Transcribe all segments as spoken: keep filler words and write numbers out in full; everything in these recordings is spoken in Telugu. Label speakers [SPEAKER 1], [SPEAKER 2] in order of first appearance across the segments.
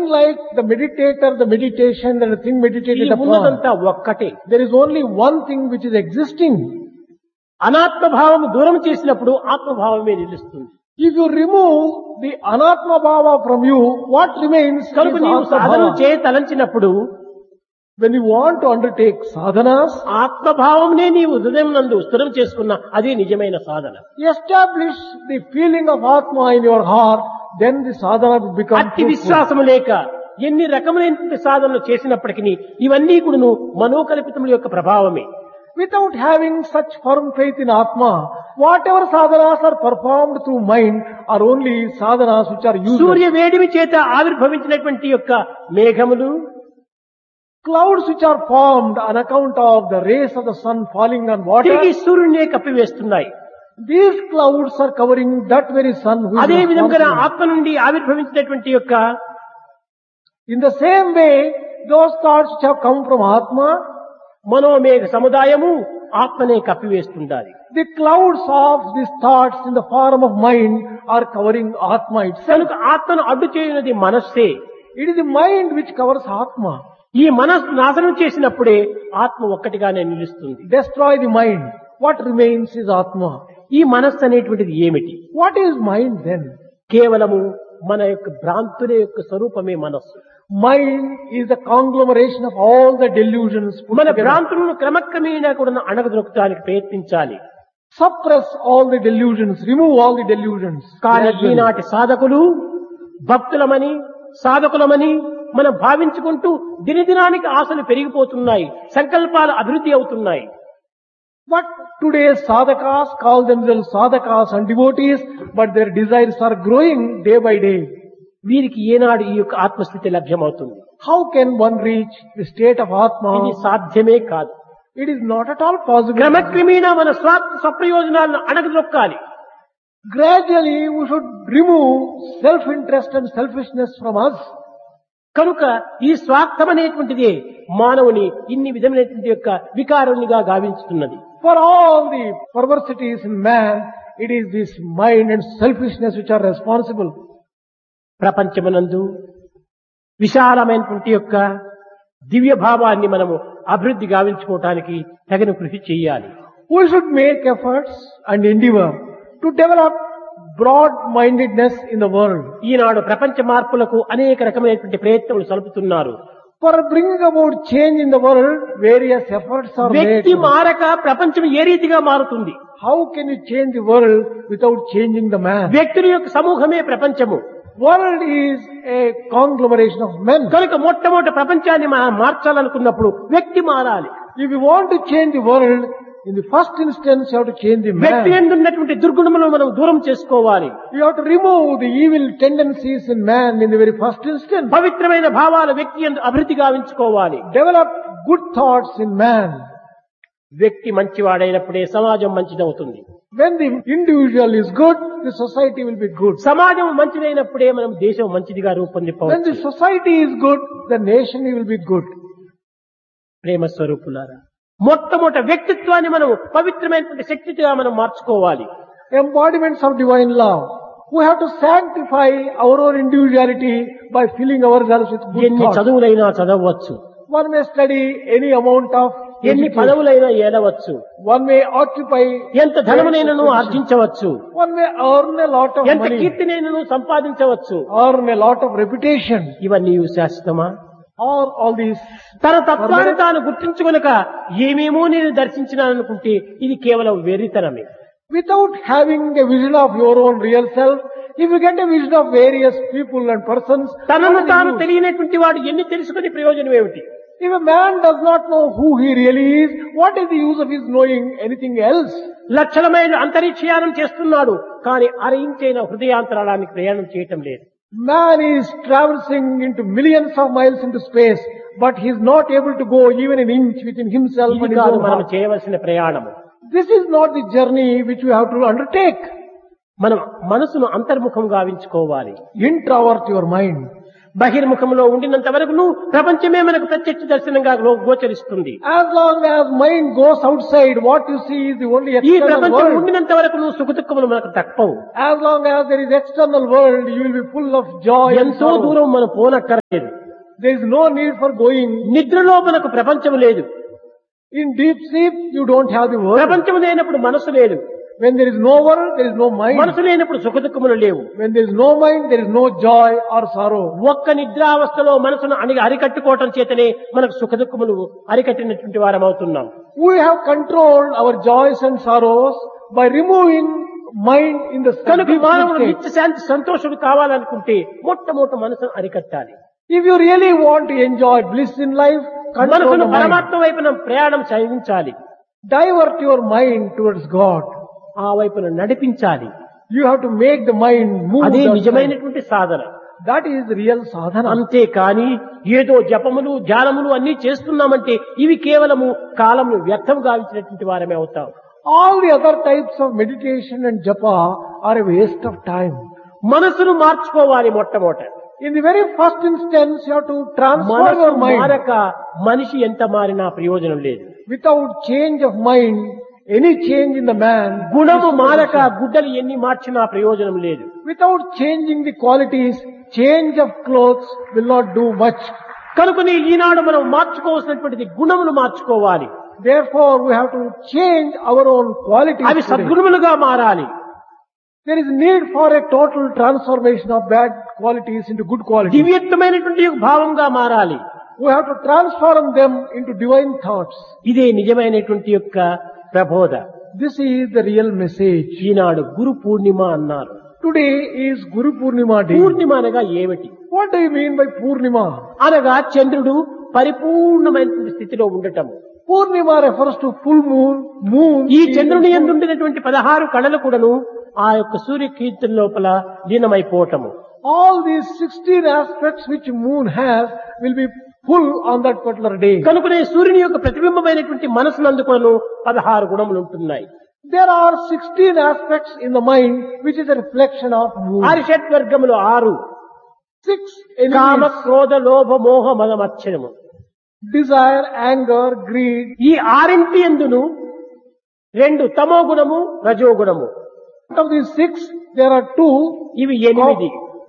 [SPEAKER 1] nothing like the meditator, the meditation, and the thing
[SPEAKER 2] ఇది
[SPEAKER 1] meditated upon.
[SPEAKER 2] ఉన్నదంతా ఒక్కటే.
[SPEAKER 1] There is only one thing which is existing.
[SPEAKER 2] అనాత్మభావం దూరం చేసినప్పుడు ఆత్మభావమే నిలుస్తుంది.
[SPEAKER 1] If you remove the anatma bhava from you, what remains is
[SPEAKER 2] కనుక నీవు
[SPEAKER 1] atma
[SPEAKER 2] సాధన
[SPEAKER 1] bhava.
[SPEAKER 2] చేయ తలంచినప్పుడు
[SPEAKER 1] When you want to undertake sadhanas,
[SPEAKER 2] ఆత్మభావంనే నీవు హృదయం నందు స్థిరం చేసుకున్న అదే నిజమైన సాధన.
[SPEAKER 1] establish the feeling of atma in your heart, then the sadhana will become
[SPEAKER 2] అట్టి
[SPEAKER 1] fruitful.
[SPEAKER 2] విశ్వాసము లేక ఎన్ని రకములైన సాధనలు చేసినప్పటికీ ఇవన్నీ కూడాను మనోకల్పితముల యొక్క ప్రభావమే.
[SPEAKER 1] Without having such firm faith in atma, whatever sadhanas are performed through mind are only sadhanas which are useless.
[SPEAKER 2] సూర్య వేడిమి చేత ఆవిర్భవించినటువంటి యొక్క మేఘములు,
[SPEAKER 1] Clouds which are formed on account of the rays of the sun falling on water,
[SPEAKER 2] తిరిగి సూర్యుడినే కప్పివేస్తున్నాయి.
[SPEAKER 1] these clouds are covering that very sun who is
[SPEAKER 2] అదే విధంగా
[SPEAKER 1] responsible.
[SPEAKER 2] ఆత్మ నుండి ఆవిర్భవించినటువంటి యొక్క
[SPEAKER 1] In the same way, those thoughts which have come from atma,
[SPEAKER 2] మనోమేఘ సముదాయము ఆత్మనే కప్పివేస్తుండాలి.
[SPEAKER 1] the clouds of these thoughts in the form of mind are covering atma itself.
[SPEAKER 2] కనుక ఆత్మను అడ్డు చేయనది మనస్సే.
[SPEAKER 1] It is the mind which covers atma.
[SPEAKER 2] ఈ మనస్సు నాశనం చేసినప్పుడే ఆత్మ ఒక్కటిగానే నిలుస్తుంది.
[SPEAKER 1] Destroy the mind. What remains is atma.
[SPEAKER 2] ఈ మనస్సు అనేటువంటిది ఏమిటి?
[SPEAKER 1] What is mind then?
[SPEAKER 2] కేవలము మన యొక్క భ్రాంతుల యొక్క స్వరూపమే మనస్సు.
[SPEAKER 1] Mind is the conglomeration of all the delusions put
[SPEAKER 2] మన
[SPEAKER 1] together.
[SPEAKER 2] భ్రాంతులను క్రమక్రమేణా కూడా అణగదొక్కడానికి ప్రయత్నించాలి.
[SPEAKER 1] Suppress all the delusions, remove all the delusions.
[SPEAKER 2] కానీ
[SPEAKER 1] Gradually.
[SPEAKER 2] ఈనాటి సాధకులు భక్తులమని సాధకులమని మనం భావించుకుంటూ దినదినానికి ఆశలు పెరిగిపోతున్నాయి, సంకల్పాలు అభివృద్ధి అవుతున్నాయి.
[SPEAKER 1] But today's sadhakas call themselves sadhakas and devotees, but their desires are growing day by day.
[SPEAKER 2] వీరికి ఏనాడు ఈ యొక్క ఆత్మస్థితి లభ్యమవుతుంది?
[SPEAKER 1] How can one reach the state of
[SPEAKER 2] ఇది
[SPEAKER 1] atma?
[SPEAKER 2] సాధ్యమే కాదు.
[SPEAKER 1] It is not at all possible.
[SPEAKER 2] క్రమక్రమేణా మన స్వార్థ స్వప్రయోజనాలను అణగదొక్కాలి.
[SPEAKER 1] Gradually we should remove self-interest and selfishness from us.
[SPEAKER 2] కనుక ఈ స్వార్థం అనేటువంటిదే మానవుని ఇన్ని విధమైనటువంటి యొక్క వికారునిగా గావించుతున్నది.
[SPEAKER 1] For all the perversities in man, it is this mind and selfishness which are responsible.
[SPEAKER 2] ప్రపంచమునందు విశాలమైనటువంటి యొక్క దివ్య భావాన్ని మనము అభివృద్ధి గావించుకోవటానికి తగిన కృషి చేయాలి.
[SPEAKER 1] We should make efforts and endeavor to develop broad-mindedness in the world.
[SPEAKER 2] ఈనాడు ప్రపంచ మార్పులకు అనేక రకమైనటువంటి ప్రయత్నములు సలుపుతున్నారు.
[SPEAKER 1] For bringing about change in the world, various efforts are made.
[SPEAKER 2] వ్యక్తి మారక ప్రపంచం ఏ రీతిగా మారుతుంది?
[SPEAKER 1] How can you change the world without changing the man?
[SPEAKER 2] వ్యక్తుల యొక్క సమూహమే ప్రపంచము.
[SPEAKER 1] World is a conglomeration of men.
[SPEAKER 2] కనుక మొట్టమొదటి ప్రపంచాన్ని మనం మార్చాలనుకున్నప్పుడు వ్యక్తి మారాలి.
[SPEAKER 1] If you want to change the world, in the first instance you have to change the
[SPEAKER 2] వ్యక్తి
[SPEAKER 1] man.
[SPEAKER 2] ఎందున్నటువంటి దుర్గుణములను మనం దూరం చేసుకోవాలి.
[SPEAKER 1] You have to remove the evil tendencies in man in the very first instance.
[SPEAKER 2] పవిత్రమైన భావాలు వ్యక్తి యందు అభివృద్ధి గావించుకోవాలి.
[SPEAKER 1] Develop good thoughts in man.
[SPEAKER 2] వ్యక్తి మంచివాడైనప్పుడే సమాజం మంచిదవుతుంది.
[SPEAKER 1] When the individual is good, the society will be good.
[SPEAKER 2] సమాజం మంచిదైనప్పుడే మనం దేశం మంచిదిగా
[SPEAKER 1] When the
[SPEAKER 2] రూపొందిపోవచ్చు.
[SPEAKER 1] society is good, the nation will be good.
[SPEAKER 2] ప్రేమ స్వరూపులారా, మొట్టమొదటి వ్యక్తిత్వాన్ని మనం పవిత్రమైనటువంటి శక్తిగా మనం మార్చుకోవాలి.
[SPEAKER 1] Embodiments of divine love. We have to sanctify our own individuality by filling ourselves with good
[SPEAKER 2] ఎన్ని
[SPEAKER 1] thoughts.
[SPEAKER 2] చదువులైనా చదవచ్చు,
[SPEAKER 1] One may study any amount of
[SPEAKER 2] ఎన్ని
[SPEAKER 1] education.
[SPEAKER 2] పదవులైనా ఏలవచ్చు,
[SPEAKER 1] One may occupy,
[SPEAKER 2] ఎంత ధనమునైనను ఆర్జించవచ్చు,
[SPEAKER 1] one may earn a lot of
[SPEAKER 2] ఎంత
[SPEAKER 1] money,
[SPEAKER 2] కీర్తినైనను సంపాదించవచ్చు.
[SPEAKER 1] earn a lot of reputation,
[SPEAKER 2] ఇవన్నీ శాశ్వతమా?
[SPEAKER 1] or all these.
[SPEAKER 2] తన తత్వాన్ని తాను గుర్తించుకొనక ఏమేమో నేను దర్శించినాననుకుంటే ఇది కేవలం వెర్రితనమే.
[SPEAKER 1] Without having a vision of your own real self, if you get a vision of various people and persons,
[SPEAKER 2] తనను
[SPEAKER 1] what is
[SPEAKER 2] తాను
[SPEAKER 1] the use?
[SPEAKER 2] తెలియనటువంటి వాడు ఎన్ని తెలుసుకుని ప్రయోజనం ఏమిటి?
[SPEAKER 1] If a man does not know who he really is, what is the use of his knowing anything else?
[SPEAKER 2] లక్షల మైళ్ళు అంతరిక్షయానం చేస్తున్నాడు, కానీ అరయించైన హృదయాంతరాళానికి ప్రయాణం చేయటం లేదు.
[SPEAKER 1] Man is traversing into millions of miles into space, but he is not able to go even an inch within himself
[SPEAKER 2] ఇది
[SPEAKER 1] and his
[SPEAKER 2] కాదు
[SPEAKER 1] own
[SPEAKER 2] మనం
[SPEAKER 1] heart.
[SPEAKER 2] చేయవలసిన ప్రయాణము.
[SPEAKER 1] This is not the journey which we have to undertake.
[SPEAKER 2] మనం మనసును అంతర్ముఖం గావించుకోవాలి.
[SPEAKER 1] Introvert your mind.
[SPEAKER 2] బహిర్ముఖంలో ఉండినంత వరకు ప్రపంచమే మనకు ప్రత్యక్ష దర్శనంగా గో- గోచరిస్తుంది.
[SPEAKER 1] As long as mind goes outside, what you see is the only
[SPEAKER 2] ఈ
[SPEAKER 1] external
[SPEAKER 2] ప్రపంచం
[SPEAKER 1] world.
[SPEAKER 2] ఉండినంత వరకు సుఖదుఖములు మనకు తప్పవు.
[SPEAKER 1] As long as there is external world, you will be full of joy and
[SPEAKER 2] ఎంతో
[SPEAKER 1] sorrow.
[SPEAKER 2] దూరం మనం పోనక్కర్లేదు.
[SPEAKER 1] There is no need for going.
[SPEAKER 2] నిద్రలో మనకు ప్రపంచం లేదు.
[SPEAKER 1] In deep sleep, you don't have the world.
[SPEAKER 2] ప్రపంచం లేనప్పుడు మనసు లేదు.
[SPEAKER 1] When there is no world, there is no mind.
[SPEAKER 2] మనసు లేనప్పుడు సుఖదుఖములు లేవు.
[SPEAKER 1] When there is no mind, there is no joy or sorrow.
[SPEAKER 2] ఒక్క నిద్రావస్థలో మనసును అని అరికట్టుకోవటం చేతనే మనకు సుఖదుఖములు అరికట్టినటువంటి వారం అవుతున్నాం.
[SPEAKER 1] We have controlled our joys and sorrows by removing mind in the
[SPEAKER 2] కనుక
[SPEAKER 1] deep
[SPEAKER 2] మానవుడు
[SPEAKER 1] sleep
[SPEAKER 2] నిత్య
[SPEAKER 1] state.
[SPEAKER 2] శాంతి సంతోషుడు కావాలనుకుంటే మొట్టమొదట మనసును అరికట్టాలి.
[SPEAKER 1] If you really want to enjoy bliss in life, control
[SPEAKER 2] మనసును
[SPEAKER 1] the mind.
[SPEAKER 2] పరమాత్మ వైపున ప్రయాణం సాగించాలి.
[SPEAKER 1] Divert your mind towards God.
[SPEAKER 2] ఆ వైపున నడిపించాలి.
[SPEAKER 1] You have to make the mind move.
[SPEAKER 2] అదే
[SPEAKER 1] that way.
[SPEAKER 2] నిజమైనటువంటి సాధన.
[SPEAKER 1] That is real sadhana.
[SPEAKER 2] అంతేకాని ఏదో జపములు ధ్యానములు అన్ని చేస్తున్నామంటే ఇవి కేవలము కాలమును వ్యర్థం గావించినటువంటి వారమే అవుతాం.
[SPEAKER 1] All the other types of meditation and japa are a waste of time.
[SPEAKER 2] మనసును మార్చుకోవాలి మొట్టమొదట.
[SPEAKER 1] In the very first instance, you have to transform
[SPEAKER 2] మనసు
[SPEAKER 1] your mind.
[SPEAKER 2] మారక మనిషి ఎంత మారినా ప్రయోజనం లేదు.
[SPEAKER 1] Without change of mind, any change in the man,
[SPEAKER 2] గుణము మారక గుడ్డలు ఎన్ని మార్చినా ప్రయోజనం లేదు.
[SPEAKER 1] without changing the qualities, change of clothes will not do much.
[SPEAKER 2] కనుకని ఈనాడు మనం మార్చుకోవాల్సినటువంటిది గుణములు మార్చుకోవాలి.
[SPEAKER 1] Therefore, we have to change our own qualities.
[SPEAKER 2] అవి
[SPEAKER 1] today.
[SPEAKER 2] సద్గుణములుగా మారాలి.
[SPEAKER 1] There is need for a total transformation of bad qualities into good qualities.
[SPEAKER 2] దివ్యత్వమైనటువంటి ఒక భావంగా మారాలి.
[SPEAKER 1] We have to transform them into divine thoughts.
[SPEAKER 2] ఇదే నిజమైనటువంటి యొక్క ప్రబోధ.
[SPEAKER 1] This is the real message.
[SPEAKER 2] ఈనాడు గురు పూర్ణిమ అన్నారు.
[SPEAKER 1] Today is Guru Purnima day.
[SPEAKER 2] పూర్ణిమ అనగా ఏమిటి?
[SPEAKER 1] What do you mean by Purnima?
[SPEAKER 2] అనగా చంద్రుడు పరిపూర్ణమైనటువంటి స్థితిలో ఉండటం.
[SPEAKER 1] Purnima refers to full moon, moon.
[SPEAKER 2] ఈ
[SPEAKER 1] is
[SPEAKER 2] చంద్రుని
[SPEAKER 1] full-
[SPEAKER 2] ఎందుండినటువంటి పదహారు కళలు కూడాను ఆ యొక్క సూర్య కీర్తన లోపల లీనమైపోవటము.
[SPEAKER 1] All these sixteen aspects which moon has will be full on that particular day.
[SPEAKER 2] కనుకనే సూర్యుని యొక్క ప్రతిబింబమైనటువంటి మనసునందుకును పదహారు గుణములు ఉంటున్నాయి.
[SPEAKER 1] There are sixteen aspects in the mind which is a reflection of moon.
[SPEAKER 2] ఆరిషట్ వర్గములు ఆరు.
[SPEAKER 1] Six
[SPEAKER 2] కామ
[SPEAKER 1] elements:
[SPEAKER 2] క్రోధ లోభ మోహ మదమచ్చరము.
[SPEAKER 1] desire, anger, greed.
[SPEAKER 2] ఈ ఆరింటి ఎందును రెండు తమో గుణము రజో గుణము.
[SPEAKER 1] Out of these six, there are two,
[SPEAKER 2] ఇవి ఎనిమిది.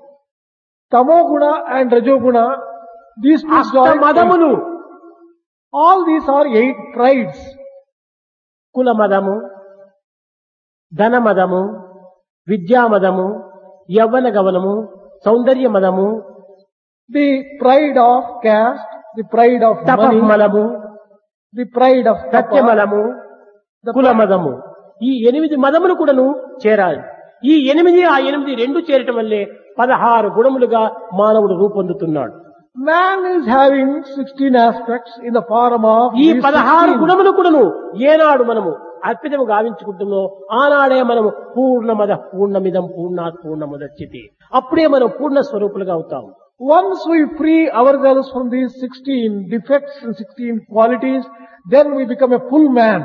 [SPEAKER 1] Tamoguna and Rajoguna. These two
[SPEAKER 2] అష్ట
[SPEAKER 1] join.
[SPEAKER 2] మదములు.
[SPEAKER 1] All these are eight prides.
[SPEAKER 2] కుల మదము, ధన మదము, విద్యా మదము, యవ్వన గమనము, సౌందర్య మదము,
[SPEAKER 1] The pride of caste, the pride of money,
[SPEAKER 2] తపమలము,
[SPEAKER 1] the pride of tapa,
[SPEAKER 2] సత్యమలము,
[SPEAKER 1] the
[SPEAKER 2] కుల మదము. ఈ ఎనిమిది మదములు కూడాను చేరాలి. ఈ ఎనిమిది ఆ ఎనిమిది రెండు చేరటం వల్లే పదహారు గుణములుగా మానవుడు రూపొందుతున్నాడు.
[SPEAKER 1] Man is having sixteen aspects in the form of
[SPEAKER 2] ఈ
[SPEAKER 1] these
[SPEAKER 2] పదహారు
[SPEAKER 1] sixteen.
[SPEAKER 2] గుణములు కూడాను ఏనాడు మనము అర్పితము గావించుకుంటున్నామో ఆనాడే మనము పూర్ణమద పూర్ణమిదం పూర్ణాత్ పూర్ణముదచ్యతే. అప్పుడే మనం పూర్ణ స్వరూపులుగా అవుతాం.
[SPEAKER 1] Once we free ourselves from these sixteen defects and sixteen qualities, then we become a full man.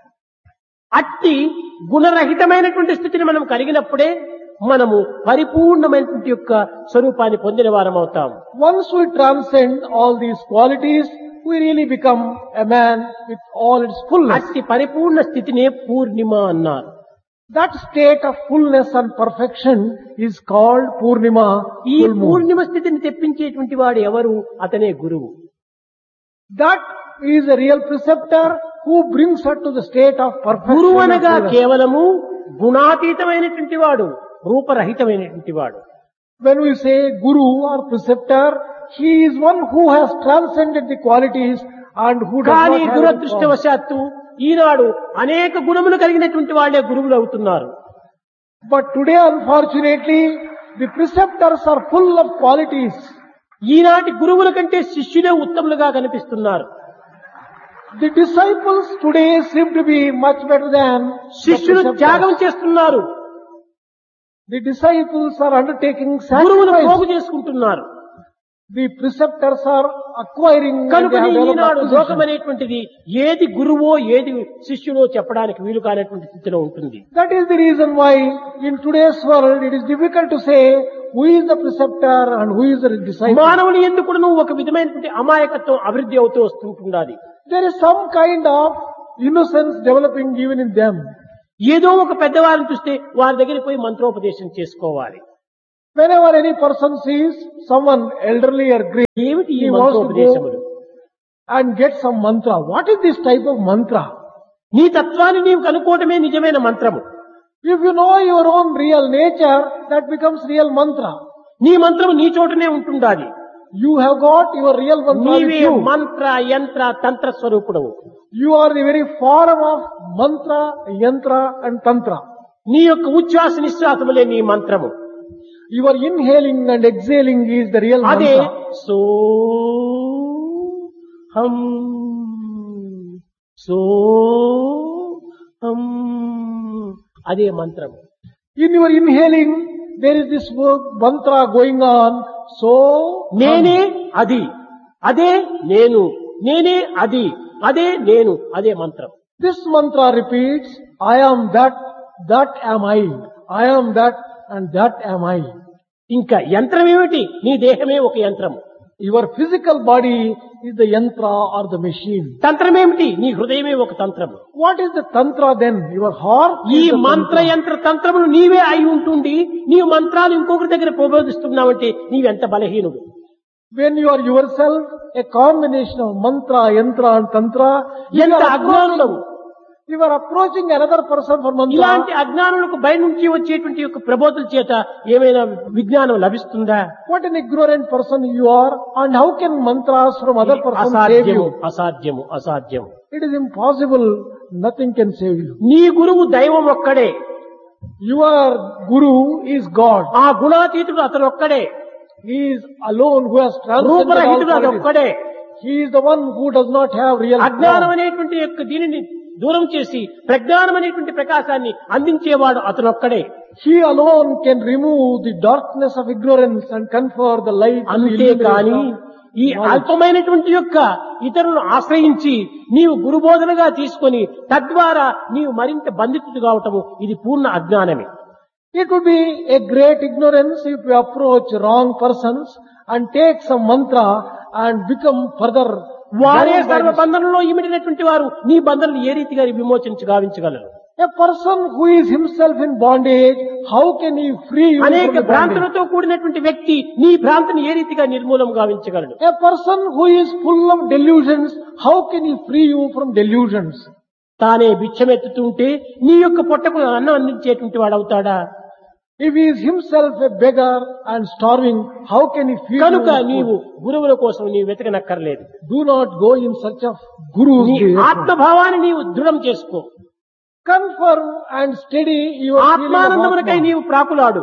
[SPEAKER 2] అట్టి గుణరహితమైనటువంటి స్థితిని మనం కలిగినప్పుడే మనము పరిపూర్ణమైనటువంటి యొక్క స్వరూపాన్ని పొందిన వారం అవుతాం.
[SPEAKER 1] Once we transcend all these qualities, we really become a man with all its fullness.
[SPEAKER 2] అట్టి పరిపూర్ణ స్థితినే పూర్ణిమ అన్నారు.
[SPEAKER 1] That state of fullness and perfection is called Purnima.
[SPEAKER 2] ఈ
[SPEAKER 1] full moon.
[SPEAKER 2] పూర్ణిమ స్థితిని తెప్పించేటువంటి వాడు ఎవరు? అతనే గురువు.
[SPEAKER 1] That is a real preceptor who brings her to the state of perfection.
[SPEAKER 2] గురువు
[SPEAKER 1] and
[SPEAKER 2] అనగా
[SPEAKER 1] fullness.
[SPEAKER 2] కేవలము గుణాతీతమైనటువంటి వాడు, రూపరహితమైనటువంటి వాడు.
[SPEAKER 1] When we say Guru or preceptor, he is one who has transcended the qualities and who does
[SPEAKER 2] కానీ
[SPEAKER 1] not have any form.
[SPEAKER 2] దురదృష్టవశాత్తు ఈనాడు అనేక గుణములు కలిగినటువంటి వాళ్ళే గురువులు అవుతున్నారు.
[SPEAKER 1] But today, unfortunately, the preceptors are full of qualities.
[SPEAKER 2] ఈనాటి గురువుల కంటే శిష్యులే ఉత్తములుగా కనిపిస్తున్నారు.
[SPEAKER 1] The disciples today seem to be much better than the
[SPEAKER 2] శిష్యులు త్యాగం
[SPEAKER 1] preceptors.
[SPEAKER 2] చేస్తున్నారు,
[SPEAKER 1] The disciples are undertaking
[SPEAKER 2] గురువులు పోగు
[SPEAKER 1] sacrifice.
[SPEAKER 2] చేసుకుంటున్నారు.
[SPEAKER 1] The preceptors are acquiring and
[SPEAKER 2] కనుక
[SPEAKER 1] they have developed
[SPEAKER 2] Eenadu
[SPEAKER 1] acquisition.
[SPEAKER 2] లోకం అనేటువంటిది ఏది గురువో ఏది శిష్యుడో చెప్పడానికి వీలు కానటువంటి స్థితిలో ఉంటుంది.
[SPEAKER 1] That is the reason why in today's world it is difficult to say who is the preceptor and who is the disciple.
[SPEAKER 2] మానవుని ఎందుకు నువ్వు ఒక విధమైనటువంటి అమాయకత్వం అభివృద్ధి అవుతూ వస్తుంటున్నది.
[SPEAKER 1] There is some kind of innocence developing even in them.
[SPEAKER 2] ఏదో ఒక పెద్దవారిని చూస్తే వారి దగ్గరికి పోయి మంత్రోపదేశం చేసుకోవాలి.
[SPEAKER 1] Whenever any person sees someone elderly or great,
[SPEAKER 2] ఏమిటి ఈ
[SPEAKER 1] he wants to
[SPEAKER 2] మంత్రోపదేశములు?
[SPEAKER 1] go and get some mantra. What is this type of mantra?
[SPEAKER 2] నీ తత్వాన్ని నీవు కనుక్కోవటమే నిజమైన మంత్రము.
[SPEAKER 1] If you know your own real nature, that becomes real mantra.
[SPEAKER 2] నీ మంత్రము నీ చోటనే ఉంటుండాలి.
[SPEAKER 1] You have got your real mantra with
[SPEAKER 2] నీవే
[SPEAKER 1] you.
[SPEAKER 2] మంత్ర యంత్ర తంత్ర స్వరూపుడవు.
[SPEAKER 1] You are the very form of mantra, yantra and tantra.
[SPEAKER 2] నీ యొక్క ఉచ్ఛ్వాస నిశ్వాసములే నీ మంత్రము.
[SPEAKER 1] Your inhaling and exhaling is the real
[SPEAKER 2] అదే
[SPEAKER 1] mantra.
[SPEAKER 2] సో హం సో హం అదే మంత్రము.
[SPEAKER 1] In your inhaling, there is this word mantra going on. So,
[SPEAKER 2] నేనే అది, అదే నేను, నేనే అది, అదే నేను, అదే మంత్రం.
[SPEAKER 1] this mantra repeats, I am that, that am I. I am that and that am I.
[SPEAKER 2] ఇంకా యంత్రం ఏమిటి? నీ దేహమే ఒక యంత్రము.
[SPEAKER 1] Your physical body is the yantra or the machine.
[SPEAKER 2] తంత్రం ఏమిటి? నీ హృదయమే ఒక తంత్రము.
[SPEAKER 1] What is the tantra then? Your heart
[SPEAKER 2] ఈ
[SPEAKER 1] is the
[SPEAKER 2] మంత్ర
[SPEAKER 1] tantra.
[SPEAKER 2] యంత్ర తంత్రములు నీవే అయి ఉంటుండి నీవు మంత్రాలు ఇంకొకరి దగ్గర ప్రబోధిస్తున్నావంటే నీవెంత బలహీనుడు.
[SPEAKER 1] When you are yourself a combination of mantra, yantra and tantra, you
[SPEAKER 2] ఎంత
[SPEAKER 1] are
[SPEAKER 2] అజ్ఞానులవు.
[SPEAKER 1] approaching, you are approaching another person for mantra.
[SPEAKER 2] ఇలాంటి అజ్ఞానులకు బయట నుంచి వచ్చేటువంటి యొక్క ప్రబోధుల చేత ఏమైనా విజ్ఞానం లభిస్తుందా?
[SPEAKER 1] What an ignorant person you are, and how can mantras from other person save
[SPEAKER 2] అసాధ్యము,
[SPEAKER 1] you?
[SPEAKER 2] అసాధ్యము, అసాధ్యము.
[SPEAKER 1] It is impossible. Nothing can save you.
[SPEAKER 2] నీ గురువు దైవం ఒక్కడే.
[SPEAKER 1] Your guru is God.
[SPEAKER 2] ఆ గుణాతీతుడు అతను ఒక్కడే.
[SPEAKER 1] He is alone who has transcended all
[SPEAKER 2] రూపరహితుడు అది
[SPEAKER 1] qualities.
[SPEAKER 2] ఒక్కడే.
[SPEAKER 1] He is the one who does not have real
[SPEAKER 2] అజ్ఞానం
[SPEAKER 1] form.
[SPEAKER 2] అనేటువంటి యొక్క దీనిని దూరం చేసి ప్రజ్ఞానం అనేటువంటి ప్రకాశాన్ని అందించేవాడు అతను ఒక్కడే.
[SPEAKER 1] He alone can remove the darkness of ignorance and confer the light and the
[SPEAKER 2] అంతేకాని
[SPEAKER 1] illumination
[SPEAKER 2] ఈ
[SPEAKER 1] of knowledge.
[SPEAKER 2] అల్పమైనటువంటి యొక్క ఇతరులను ఆశ్రయించి నీవు గురుబోధనగా తీసుకొని తద్వారా నీవు మరింత బంధితుడు కావటము ఇది పూర్ణ అజ్ఞానమే.
[SPEAKER 1] It would be a great ignorance if you approach wrong persons and take some mantra and become further
[SPEAKER 2] వారే
[SPEAKER 1] bound by
[SPEAKER 2] సర్వ
[SPEAKER 1] this.
[SPEAKER 2] బంధనంలో ఇమిడినటువంటి వారు నీ బంధనలు ఏ రీతిగా విమోచించి గావించగలరు?
[SPEAKER 1] A person who is himself in bondage, how can he free you
[SPEAKER 2] అనేక
[SPEAKER 1] from the bondage?
[SPEAKER 2] భ్రాంతులతో కూడినటువంటి వ్యక్తి నీ భ్రాంతిని ఏ రీతిగా నిర్మూలం గావించగలడు?
[SPEAKER 1] A person who is full of delusions, how can he free you from delusions?
[SPEAKER 2] తానే భిక్షమెత్తుతుంటే నీ యొక్క పొట్టకు అన్నం అందించేటువంటి వాడు అవుతాడా?
[SPEAKER 1] If he is himself a beggar and starving, how can he feed
[SPEAKER 2] కనుక
[SPEAKER 1] you?
[SPEAKER 2] నీవు గురువుల కోసం నీవు వెతకనక్కర్లేదు.
[SPEAKER 1] Do not go in search of gurus.
[SPEAKER 2] నీ
[SPEAKER 1] therefore.
[SPEAKER 2] ఆత్మభావాన్ని నీవు దృఢం చేసుకో.
[SPEAKER 1] Confirm and steady your feeling of
[SPEAKER 2] ఆత్మానందమునకై
[SPEAKER 1] Atma.
[SPEAKER 2] నీవు ప్రాకులాడు.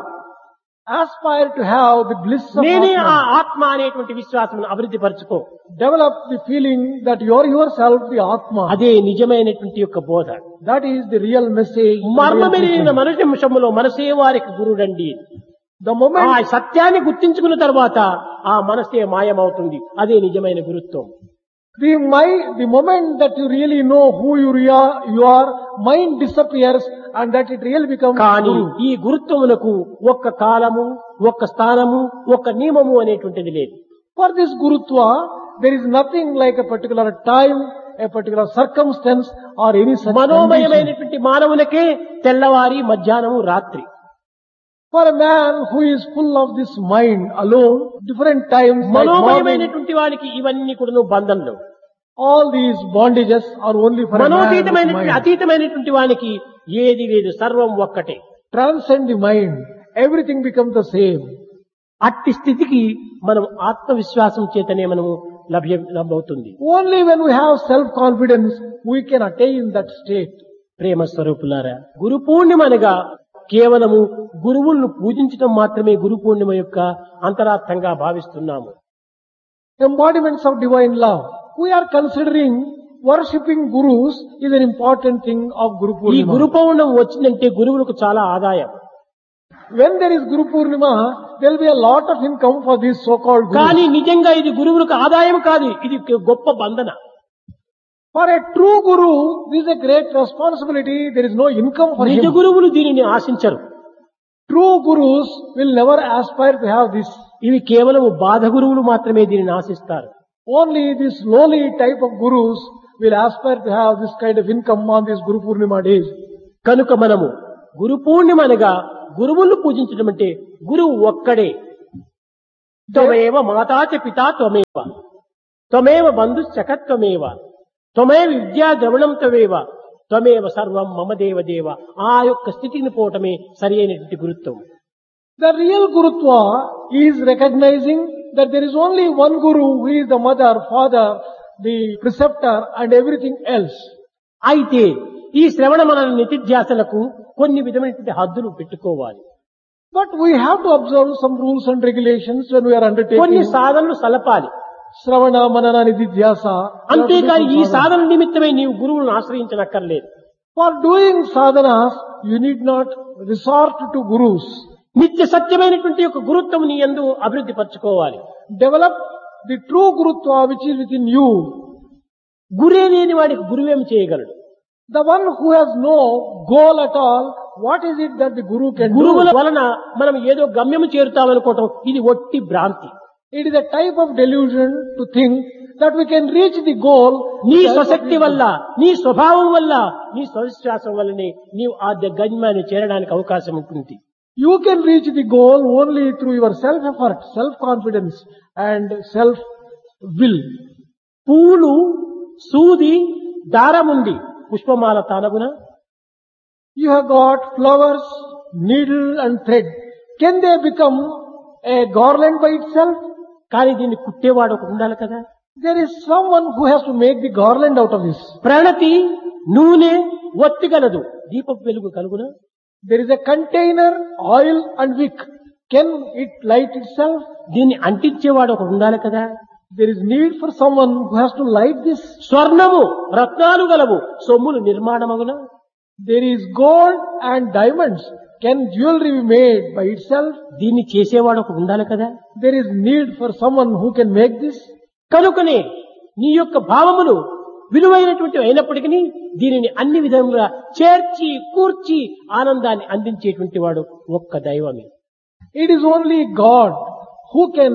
[SPEAKER 1] Aspire to have the bliss of
[SPEAKER 2] నేనే ఆ
[SPEAKER 1] Atma.
[SPEAKER 2] ఆత్మ అనేటువంటి విశ్వాసమును అభివృద్ధి పరచుకో.
[SPEAKER 1] Develop the feeling that you are yourself the Atma.
[SPEAKER 2] అదే నిజమైనటువంటి యొక్క బోధ.
[SPEAKER 1] That is the real message. the real
[SPEAKER 2] మర్మమెరిగిన
[SPEAKER 1] teaching.
[SPEAKER 2] మనుషంలో మనసే వారికి గురుడండి.
[SPEAKER 1] The moment
[SPEAKER 2] ఆ సత్యాన్ని గుర్తించుకున్న తర్వాత ఆ మనసే మాయమవుతుంది. అదే నిజమైన గురుత్వం.
[SPEAKER 1] The mind, the moment that you really know who you are, you are, mind disappears and that it really becomes
[SPEAKER 2] కానీ
[SPEAKER 1] guru.
[SPEAKER 2] ఈ గురుత్వమునకు ఒక్క కాలము, ఒక్క స్థానము, ఒక్క నియమము అనేటువంటిది లేదు.
[SPEAKER 1] For this gurutva, there is nothing like a particular time, a particular circumstance or any such condition.
[SPEAKER 2] మనోమయమైనటువంటి మానవులకే తెల్లవారి మధ్యాహ్నము రాత్రి.
[SPEAKER 1] For a man who is full of this mind alone, different times, like morning,
[SPEAKER 2] మనోమయమైనటువంటి వానికి ఇవన్నీ కూడా బంధనలు.
[SPEAKER 1] all these bondages are only for a man with
[SPEAKER 2] మనోతీతమైనటువంటి
[SPEAKER 1] mind.
[SPEAKER 2] అతీతమైనటువంటి వానికి ఏది లేదు, సర్వం ఒక్కటే.
[SPEAKER 1] Transcend the mind, everything becomes the same.
[SPEAKER 2] అట్టి స్థితికి మనం ఆత్మవిశ్వాసం చేతనే మనము లభ్య లభ్యమవుతుంది.
[SPEAKER 1] Only when we have self-confidence, we can attain that state.
[SPEAKER 2] ప్రేమ స్వరూపులారా, గురు పూర్ణిమ అనగా కేవలము గురువులను పూజించడం మాత్రమే గురు పూర్ణిమ యొక్క అంతరార్థంగా భావిస్తున్నాము.
[SPEAKER 1] Embodiments of divine love. We are considering worshipping gurus is an important thing of Guru
[SPEAKER 2] ఈ
[SPEAKER 1] Purnima.
[SPEAKER 2] గురు పౌర్ణం వచ్చిందంటే గురువులకు చాలా ఆదాయం.
[SPEAKER 1] When there is Guru Purnima, there will be a lot of income for these so-called
[SPEAKER 2] కానీ
[SPEAKER 1] gurus.
[SPEAKER 2] నిజంగా ఇది గురువులకు ఆదాయం కాదు, ఇది గొప్ప బంధన.
[SPEAKER 1] For a true Guru, this is a great responsibility. There is no income for
[SPEAKER 2] నిజ
[SPEAKER 1] him.
[SPEAKER 2] గురువులు దీనిని ఆశించరు.
[SPEAKER 1] True Gurus will never aspire to have this.
[SPEAKER 2] ఇవి కేవలం బాధ గురువులు మాత్రమే దీనిని ఆశిస్తారు.
[SPEAKER 1] Only this lowly type of Gurus will aspire to have this kind of income on these Guru Purnima days.
[SPEAKER 2] కనుక మనము గురు పూర్ణిమ అనగా గురువులను పూజించడం అంటే గురువు ఒక్కడే. త్వమేవ మాతాచ పితా త్వమేవ త్వమేవ బంధు చకత్వమేవ త్వమేవ విద్యా ద్రవణం త్వమేవ త్వమేవ సర్వం మమ దేవ దేవ. ఆ యొక్క స్థితిని పోవటమే సరి అయినటువంటి గురుత్వం.
[SPEAKER 1] The real Gurutva is recognizing that there is only one Guru who is the mother, father, the preceptor and everything else.
[SPEAKER 2] అయితే ఈ శ్రవణ మనన నితిధ్యాసలకు కొన్ని విధమైనటువంటి హద్దులు పెట్టుకోవాలి.
[SPEAKER 1] But we have to observe some rules and regulations when we are
[SPEAKER 2] కొన్ని
[SPEAKER 1] undertaking
[SPEAKER 2] సాధనలు సలపాలి.
[SPEAKER 1] Sravana, Manana, Nididhyasa.
[SPEAKER 2] అంతేకాని ఈ సాధన నిమిత్తమై నీవు గురువులను ఆశ్రయించనక్కర్లేదు.
[SPEAKER 1] For doing sadhanas, you need not resort to gurus.
[SPEAKER 2] నిత్య సత్యమైనటువంటి యొక్క గురుత్వం నీ యందు అభివృద్ధి పరచుకోవాలి.
[SPEAKER 1] Develop the true Gurutva which is within you.
[SPEAKER 2] గురే లేని వాడికి గురువేం చేయగలడు?
[SPEAKER 1] The one who has no goal at all, what is it that the Guru can
[SPEAKER 2] గురువుల
[SPEAKER 1] do?
[SPEAKER 2] వలన మనం ఏదో గమ్యము చేరుతామనుకోవటం ఇది ఒట్టి భ్రాంతి.
[SPEAKER 1] It is a type of delusion to think that we can reach the goal.
[SPEAKER 2] నీ
[SPEAKER 1] with the help of
[SPEAKER 2] స్వశక్తి
[SPEAKER 1] the-
[SPEAKER 2] వల్ల, నీ స్వభావం వల్ల, నీ స్వవిశ్వాసం వల్లనే నీవు ఆ గమ్యాన్ని చేరడానికి అవకాశం ఉంటుంది.
[SPEAKER 1] You can reach the goal only through your self-effort, self-confidence and self-will.
[SPEAKER 2] పూలు, సూది, దారముంది, పుష్పమాల తానగున.
[SPEAKER 1] You have got flowers, needle and thread. Can they become a garland by itself?
[SPEAKER 2] కానీ దీన్ని కుట్టేవాడు ఒకడు ఉండాలి కదా.
[SPEAKER 1] There is someone who has to make the garland out of this.
[SPEAKER 2] ప్రణతి, నూనె, ఒత్తి గలదు, దీపపు వెలుగు కలుగున.
[SPEAKER 1] There is a container, oil and wick. Can it light itself?
[SPEAKER 2] దీన్ని అంటించేవాడు ఒకడు ఉండాలి కదా.
[SPEAKER 1] There is need for someone who has to light this.
[SPEAKER 2] స్వర్ణము, రత్నాలు గలవు, సొమ్ములు నిర్మాణమగున.
[SPEAKER 1] There is gold and diamonds. Can jewelry be made by itself?
[SPEAKER 2] దీన్ని చేసేవాడు ఒకడు ఉండాలి కదా.
[SPEAKER 1] There is need for someone who can make this.
[SPEAKER 2] కనుకనే నీ యొక్క భావములు విలువైనటువంటి అయినప్పటికీ దీనిని అన్ని విధములుగా చేర్చి కూర్చి ఆనందాన్ని అందించేటువంటి వాడు ఒక్క దైవమే.
[SPEAKER 1] It is only God who can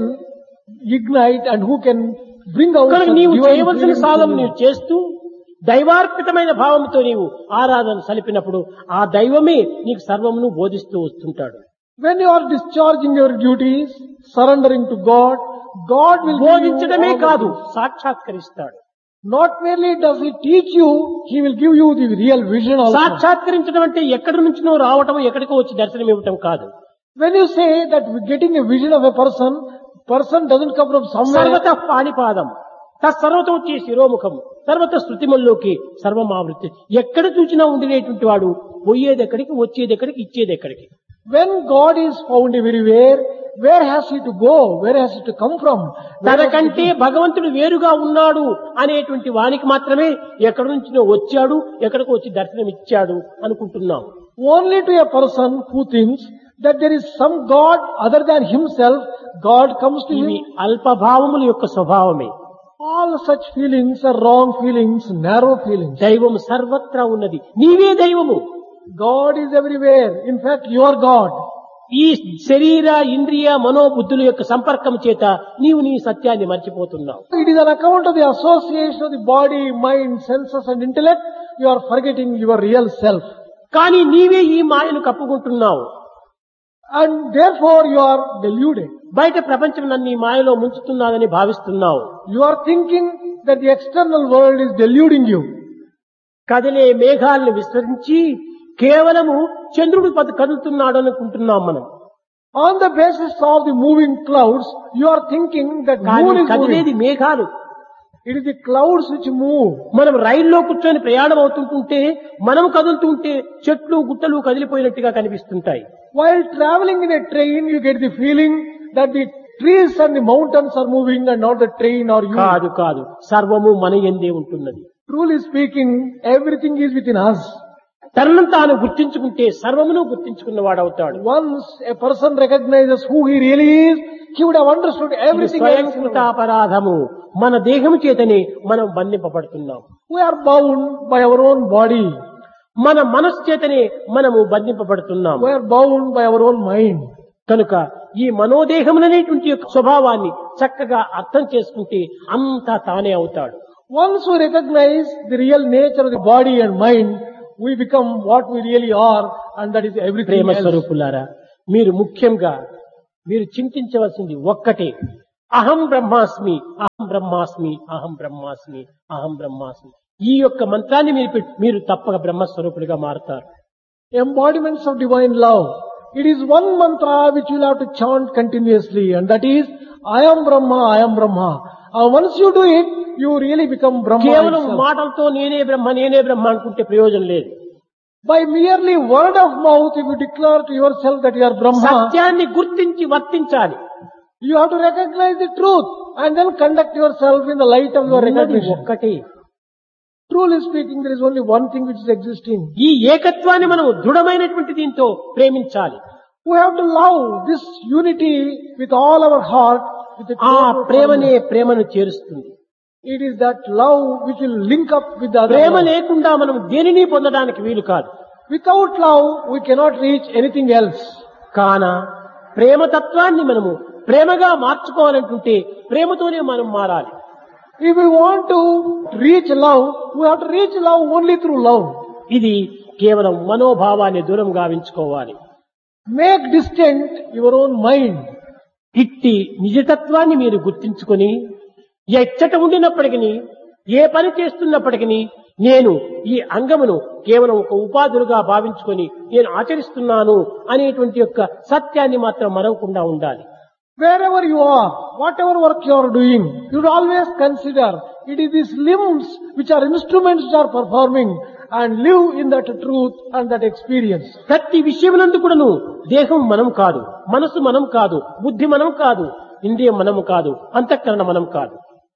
[SPEAKER 1] ignite and who can bring out
[SPEAKER 2] కనుక
[SPEAKER 1] such
[SPEAKER 2] నీవు
[SPEAKER 1] divine
[SPEAKER 2] చేయవలసిన
[SPEAKER 1] feelings
[SPEAKER 2] సాధన
[SPEAKER 1] in you.
[SPEAKER 2] నీవు చేస్తూ దైవార్పితమైన భావంతో నీవు ఆరాధన సలిపినప్పుడు ఆ దైవమే నీకు సర్వమును బోధిస్తూ వస్తుంటాడు.
[SPEAKER 1] When you are discharging your duties, surrendering to God, God will give you
[SPEAKER 2] బోధించడమే
[SPEAKER 1] all the
[SPEAKER 2] కాదు,
[SPEAKER 1] things.
[SPEAKER 2] సాక్షాత్కరిస్తాడు.
[SPEAKER 1] Not merely does He teach you, He will give you the real vision also.
[SPEAKER 2] సాక్షాత్కరించడం అంటే ఎక్కడి నుంచినో రావటం, ఎక్కడికో వచ్చి దర్శనం ఇవ్వటం కాదు.
[SPEAKER 1] When you say that getting a vision of a person, person doesn't come from somewhere.
[SPEAKER 2] సర్వత పాణిపాదం, తత్సర్వతం వచ్చే శిరోముఖం, సర్వత శృతిమల్లోకి సర్వమావృత్తి. ఎక్కడ చూసినా ఉండినటువంటి వాడు పోయేది ఎక్కడికి, వచ్చేది ఎక్కడికి, ఇచ్చేది ఎక్కడికి.
[SPEAKER 1] When God is found everywhere, where has He to go? Where has He to come from? Where has he
[SPEAKER 2] తనకంటే
[SPEAKER 1] to-
[SPEAKER 2] భగవంతుడు వేరుగా ఉన్నాడు అనేటువంటి వానికి మాత్రమే ఎక్కడి నుంచినో వచ్చాడు, ఎక్కడికో వచ్చి దర్శనం ఇచ్చాడు అనుకుంటున్నాం.
[SPEAKER 1] Only to a person who thinks that there is some God other than himself, God comes to
[SPEAKER 2] ఇవి
[SPEAKER 1] him.
[SPEAKER 2] అల్పభావముల యొక్క స్వభావమే.
[SPEAKER 1] All such feelings are wrong feelings, narrow feelings.
[SPEAKER 2] దైవం సర్వత్రా ఉన్నది, నీవే దైవము.
[SPEAKER 1] God is everywhere. In fact, you are God.
[SPEAKER 2] ఈ శరీర, ఇంద్రియ, మనోబుద్ధుల యొక్క సంపర్కం చేత నీవు నీ సత్యాన్ని మర్చిపోతున్నావు.
[SPEAKER 1] It is on account of the association of the body, mind, senses and intellect, you are forgetting your real self.
[SPEAKER 2] కానీ నీవే ఈ మాయను కప్పుకుంటున్నావు.
[SPEAKER 1] And therefore you are deluded.
[SPEAKER 2] బయట ప్రపంచం నన్ను ఈ మాయలో ముంచుతున్నానని భావిస్తున్నావు.
[SPEAKER 1] You are thinking that the external world is deluding you.
[SPEAKER 2] కదిలే మేఘాలను విస్మరించి కేవలము చంద్రుడు పద కదులుతున్నాడు అనుకుంటున్నాం మనం.
[SPEAKER 1] On the basis of the moving clouds, you are thinking that
[SPEAKER 2] కానీ
[SPEAKER 1] moon is
[SPEAKER 2] కదిలేది
[SPEAKER 1] moving.
[SPEAKER 2] మేఘాలు.
[SPEAKER 1] It is the clouds which move.
[SPEAKER 2] మనం రైల్లో కూర్చొని ప్రయాణం అవుతుంటుంటే మనం కదులుతుంటే చెట్లు గుట్టలు కదిలిపోయినట్టుగా కనిపిస్తుంటాయి.
[SPEAKER 1] While traveling in a train, you get the feeling that the trees and the mountains are moving and not the train or you.
[SPEAKER 2] కాదు కాదు, సర్వము మన యందే ఉంటున్నది.
[SPEAKER 1] Truly speaking, everything is within us.
[SPEAKER 2] తనను తాను గుర్తించుకుంటే సర్వమును గుర్తించుకున్నవాడవుతాడు.
[SPEAKER 1] Once a person recognizes who he really is, he would have understood everything else.
[SPEAKER 2] స్వయంకృతాపరాధము. మన దేహము చేతనే మనం బంధింపబడుతున్నాం.
[SPEAKER 1] We are bound by our own body.
[SPEAKER 2] మన మనస్సు చేతనే మనము బంధింపబడుతున్నాం.
[SPEAKER 1] We are bound by our own mind.
[SPEAKER 2] కనుక ఈ మనోదేహములనేటువంటి యొక్క స్వభావాన్ని చక్కగా అర్థం చేసుకుంటే అంతా తానే అవుతాడు.
[SPEAKER 1] Once we recognize the real nature of the body and mind, we become what we really are, and that is everything
[SPEAKER 2] Prema
[SPEAKER 1] else.
[SPEAKER 2] స్వరూపులారా, మీరు ముఖ్యంగా మీరు చింతించవలసింది ఒక్కటే, అహం బ్రహ్మాస్మి, అహం బ్రహ్మాస్మి, అహం బ్రహ్మాస్మి, అహం బ్రహ్మాస్మి. ఈ యొక్క మంత్రాన్ని మీరు పెట్- మీరు తప్పక బ్రహ్మస్వరూపులుగా మారుతారు.
[SPEAKER 1] Embodiments of divine love. It is one mantra which you will have to chant continuously, and that is, I am Brahma, I am Brahma. And once you do it, you really become Brahma
[SPEAKER 2] కేవలం
[SPEAKER 1] itself.
[SPEAKER 2] మాటలతో నేనే బ్రహ్మ నేనే బ్రహ్మ అనుకుంటే ప్రయోజనం లేదు.
[SPEAKER 1] By merely word of mouth, if you declare to yourself that you are Brahma,
[SPEAKER 2] సత్యాన్ని గుర్తించి వర్తించాలి.
[SPEAKER 1] you have to recognize the truth and then conduct yourself in the light of your
[SPEAKER 2] ఉన్నది
[SPEAKER 1] recognition.
[SPEAKER 2] ఒక్కటే.
[SPEAKER 1] Truly speaking, there is only one thing which is existing.
[SPEAKER 2] ఈ ఏకత్వాన్ని మనం దృఢమైనటువంటి దీంతో ప్రేమించాలి.
[SPEAKER 1] We have to love this unity with all our heart. With a
[SPEAKER 2] ఆ
[SPEAKER 1] total
[SPEAKER 2] ప్రేమనే
[SPEAKER 1] firmness.
[SPEAKER 2] ప్రేమను చేరుస్తుంది.
[SPEAKER 1] It is that love which will link up with the other
[SPEAKER 2] Prema
[SPEAKER 1] love.
[SPEAKER 2] లేకుండా మనం దేనిని పొందడానికి వీలు కాదు.
[SPEAKER 1] Without love, we cannot reach anything else.
[SPEAKER 2] కాన ప్రేమతత్వాన్ని మనము ప్రేమగా మార్చుకోవాలనుకుంటే ప్రేమతోనే మనం మారాలి.
[SPEAKER 1] If we want to reach love, we have to reach love only through love.
[SPEAKER 2] ఇది కేవలం మనోభావాన్ని దూరం గావించుకోవాలి.
[SPEAKER 1] Make distant your own mind.
[SPEAKER 2] ఇట్టి నిజతత్వాన్ని మీరు గుర్తించుకొని ఎచ్చట ఉండినప్పటికీ ఏ పని చేస్తున్నప్పటికీ నేను ఈ అంగమును కేవలం ఒక ఉపాధులుగా భావించుకొని నేను ఆచరిస్తున్నాను అనేటువంటి యొక్క సత్యాన్ని మాత్రం మరవకుండా ఉండాలి.
[SPEAKER 1] Wherever you are, whatever work you are doing, you should always consider it is these limbs which are instruments which are performing, and live in that truth and that experience.
[SPEAKER 2] ప్రతి విషయమునందు కూడాను దేహం మనం కాదు, మనసు మనం కాదు, బుద్ధి మనం కాదు, ఇంద్రియం మనము కాదు, అంతఃకరణ మనం కాదు.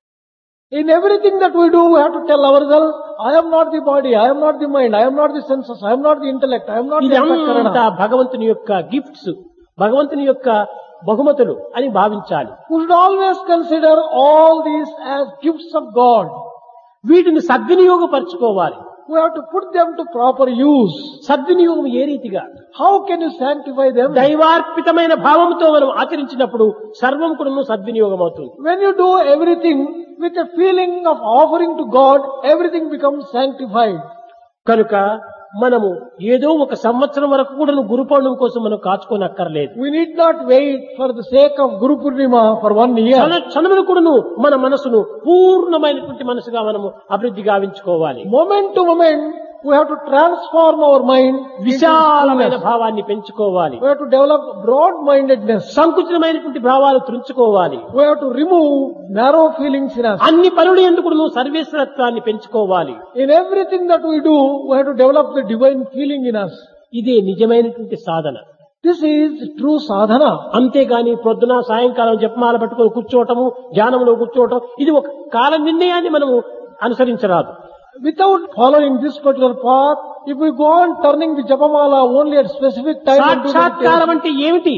[SPEAKER 1] In everything that we do, we have to tell ourselves, I am not the body, I am not the mind, I am not the senses, I am not the intellect, I am not the
[SPEAKER 2] ఇదంతా
[SPEAKER 1] antakarana.
[SPEAKER 2] భగవంతుని యొక్క గిఫ్ట్స్, భగవంతుని యొక్క బహుమతులు అని భావించాలి.
[SPEAKER 1] We should always consider all these as gifts of God.
[SPEAKER 2] వీటిని సద్వినియోగపరచుకోవాలి.
[SPEAKER 1] We have to put them to proper use.
[SPEAKER 2] సద్వినియోగం ఏ రీతిగా?
[SPEAKER 1] How can you sanctify them?
[SPEAKER 2] దైవార్పితమైన భావంతో మనం ఆచరించినప్పుడు సర్వం కూడా సద్వినియోగం అవుతుంది.
[SPEAKER 1] When you do everything with a feeling of offering to God, everything becomes sanctified.
[SPEAKER 2] కనుక మనము ఏదో ఒక సంవత్సరం వరకు కూడా గురు పౌర్ణమి కోసం మనం కాచుకోనక్కర్లేదు.
[SPEAKER 1] We need not wait for the sake of Guru Purnima for one year.
[SPEAKER 2] క్షణములు కూడాను మన మనసును పూర్ణమైనటువంటి మనసుగా మనము అభివృద్ధి గావించుకోవాలి.
[SPEAKER 1] Moment to moment, we have to transform our mind. into
[SPEAKER 2] విశాలమైన
[SPEAKER 1] fullness.
[SPEAKER 2] భావాన్ని పెంచుకోవాలి.
[SPEAKER 1] We have to develop broad-mindedness.
[SPEAKER 2] సంకుచితమైనటువంటి భావాలు త్రుంచుకోవాలి.
[SPEAKER 1] We have to remove narrow feelings in us.
[SPEAKER 2] అన్ని పనులు ఎందుకు సర్వేశ్వరత్వాన్ని పెంచుకోవాలి.
[SPEAKER 1] In everything that we do, we have to develop the divine feeling in us.
[SPEAKER 2] ఇదే నిజమైనటువంటి సాధన.
[SPEAKER 1] This is true sadhana.
[SPEAKER 2] అంతేగాని పొద్దున సాయంకాలం జపమాల పట్టుకొని కూర్చోవటము, ధ్యానంలో కూర్చోవటం, ఇది ఒక కాల నిర్ణయాన్ని మనము అనుసరించరాదు.
[SPEAKER 1] Without following this particular path, if we go on turning the japamala only at specific time, and do
[SPEAKER 2] సాక్షాత్కారం
[SPEAKER 1] meditation,
[SPEAKER 2] అంటే ఏమిటి?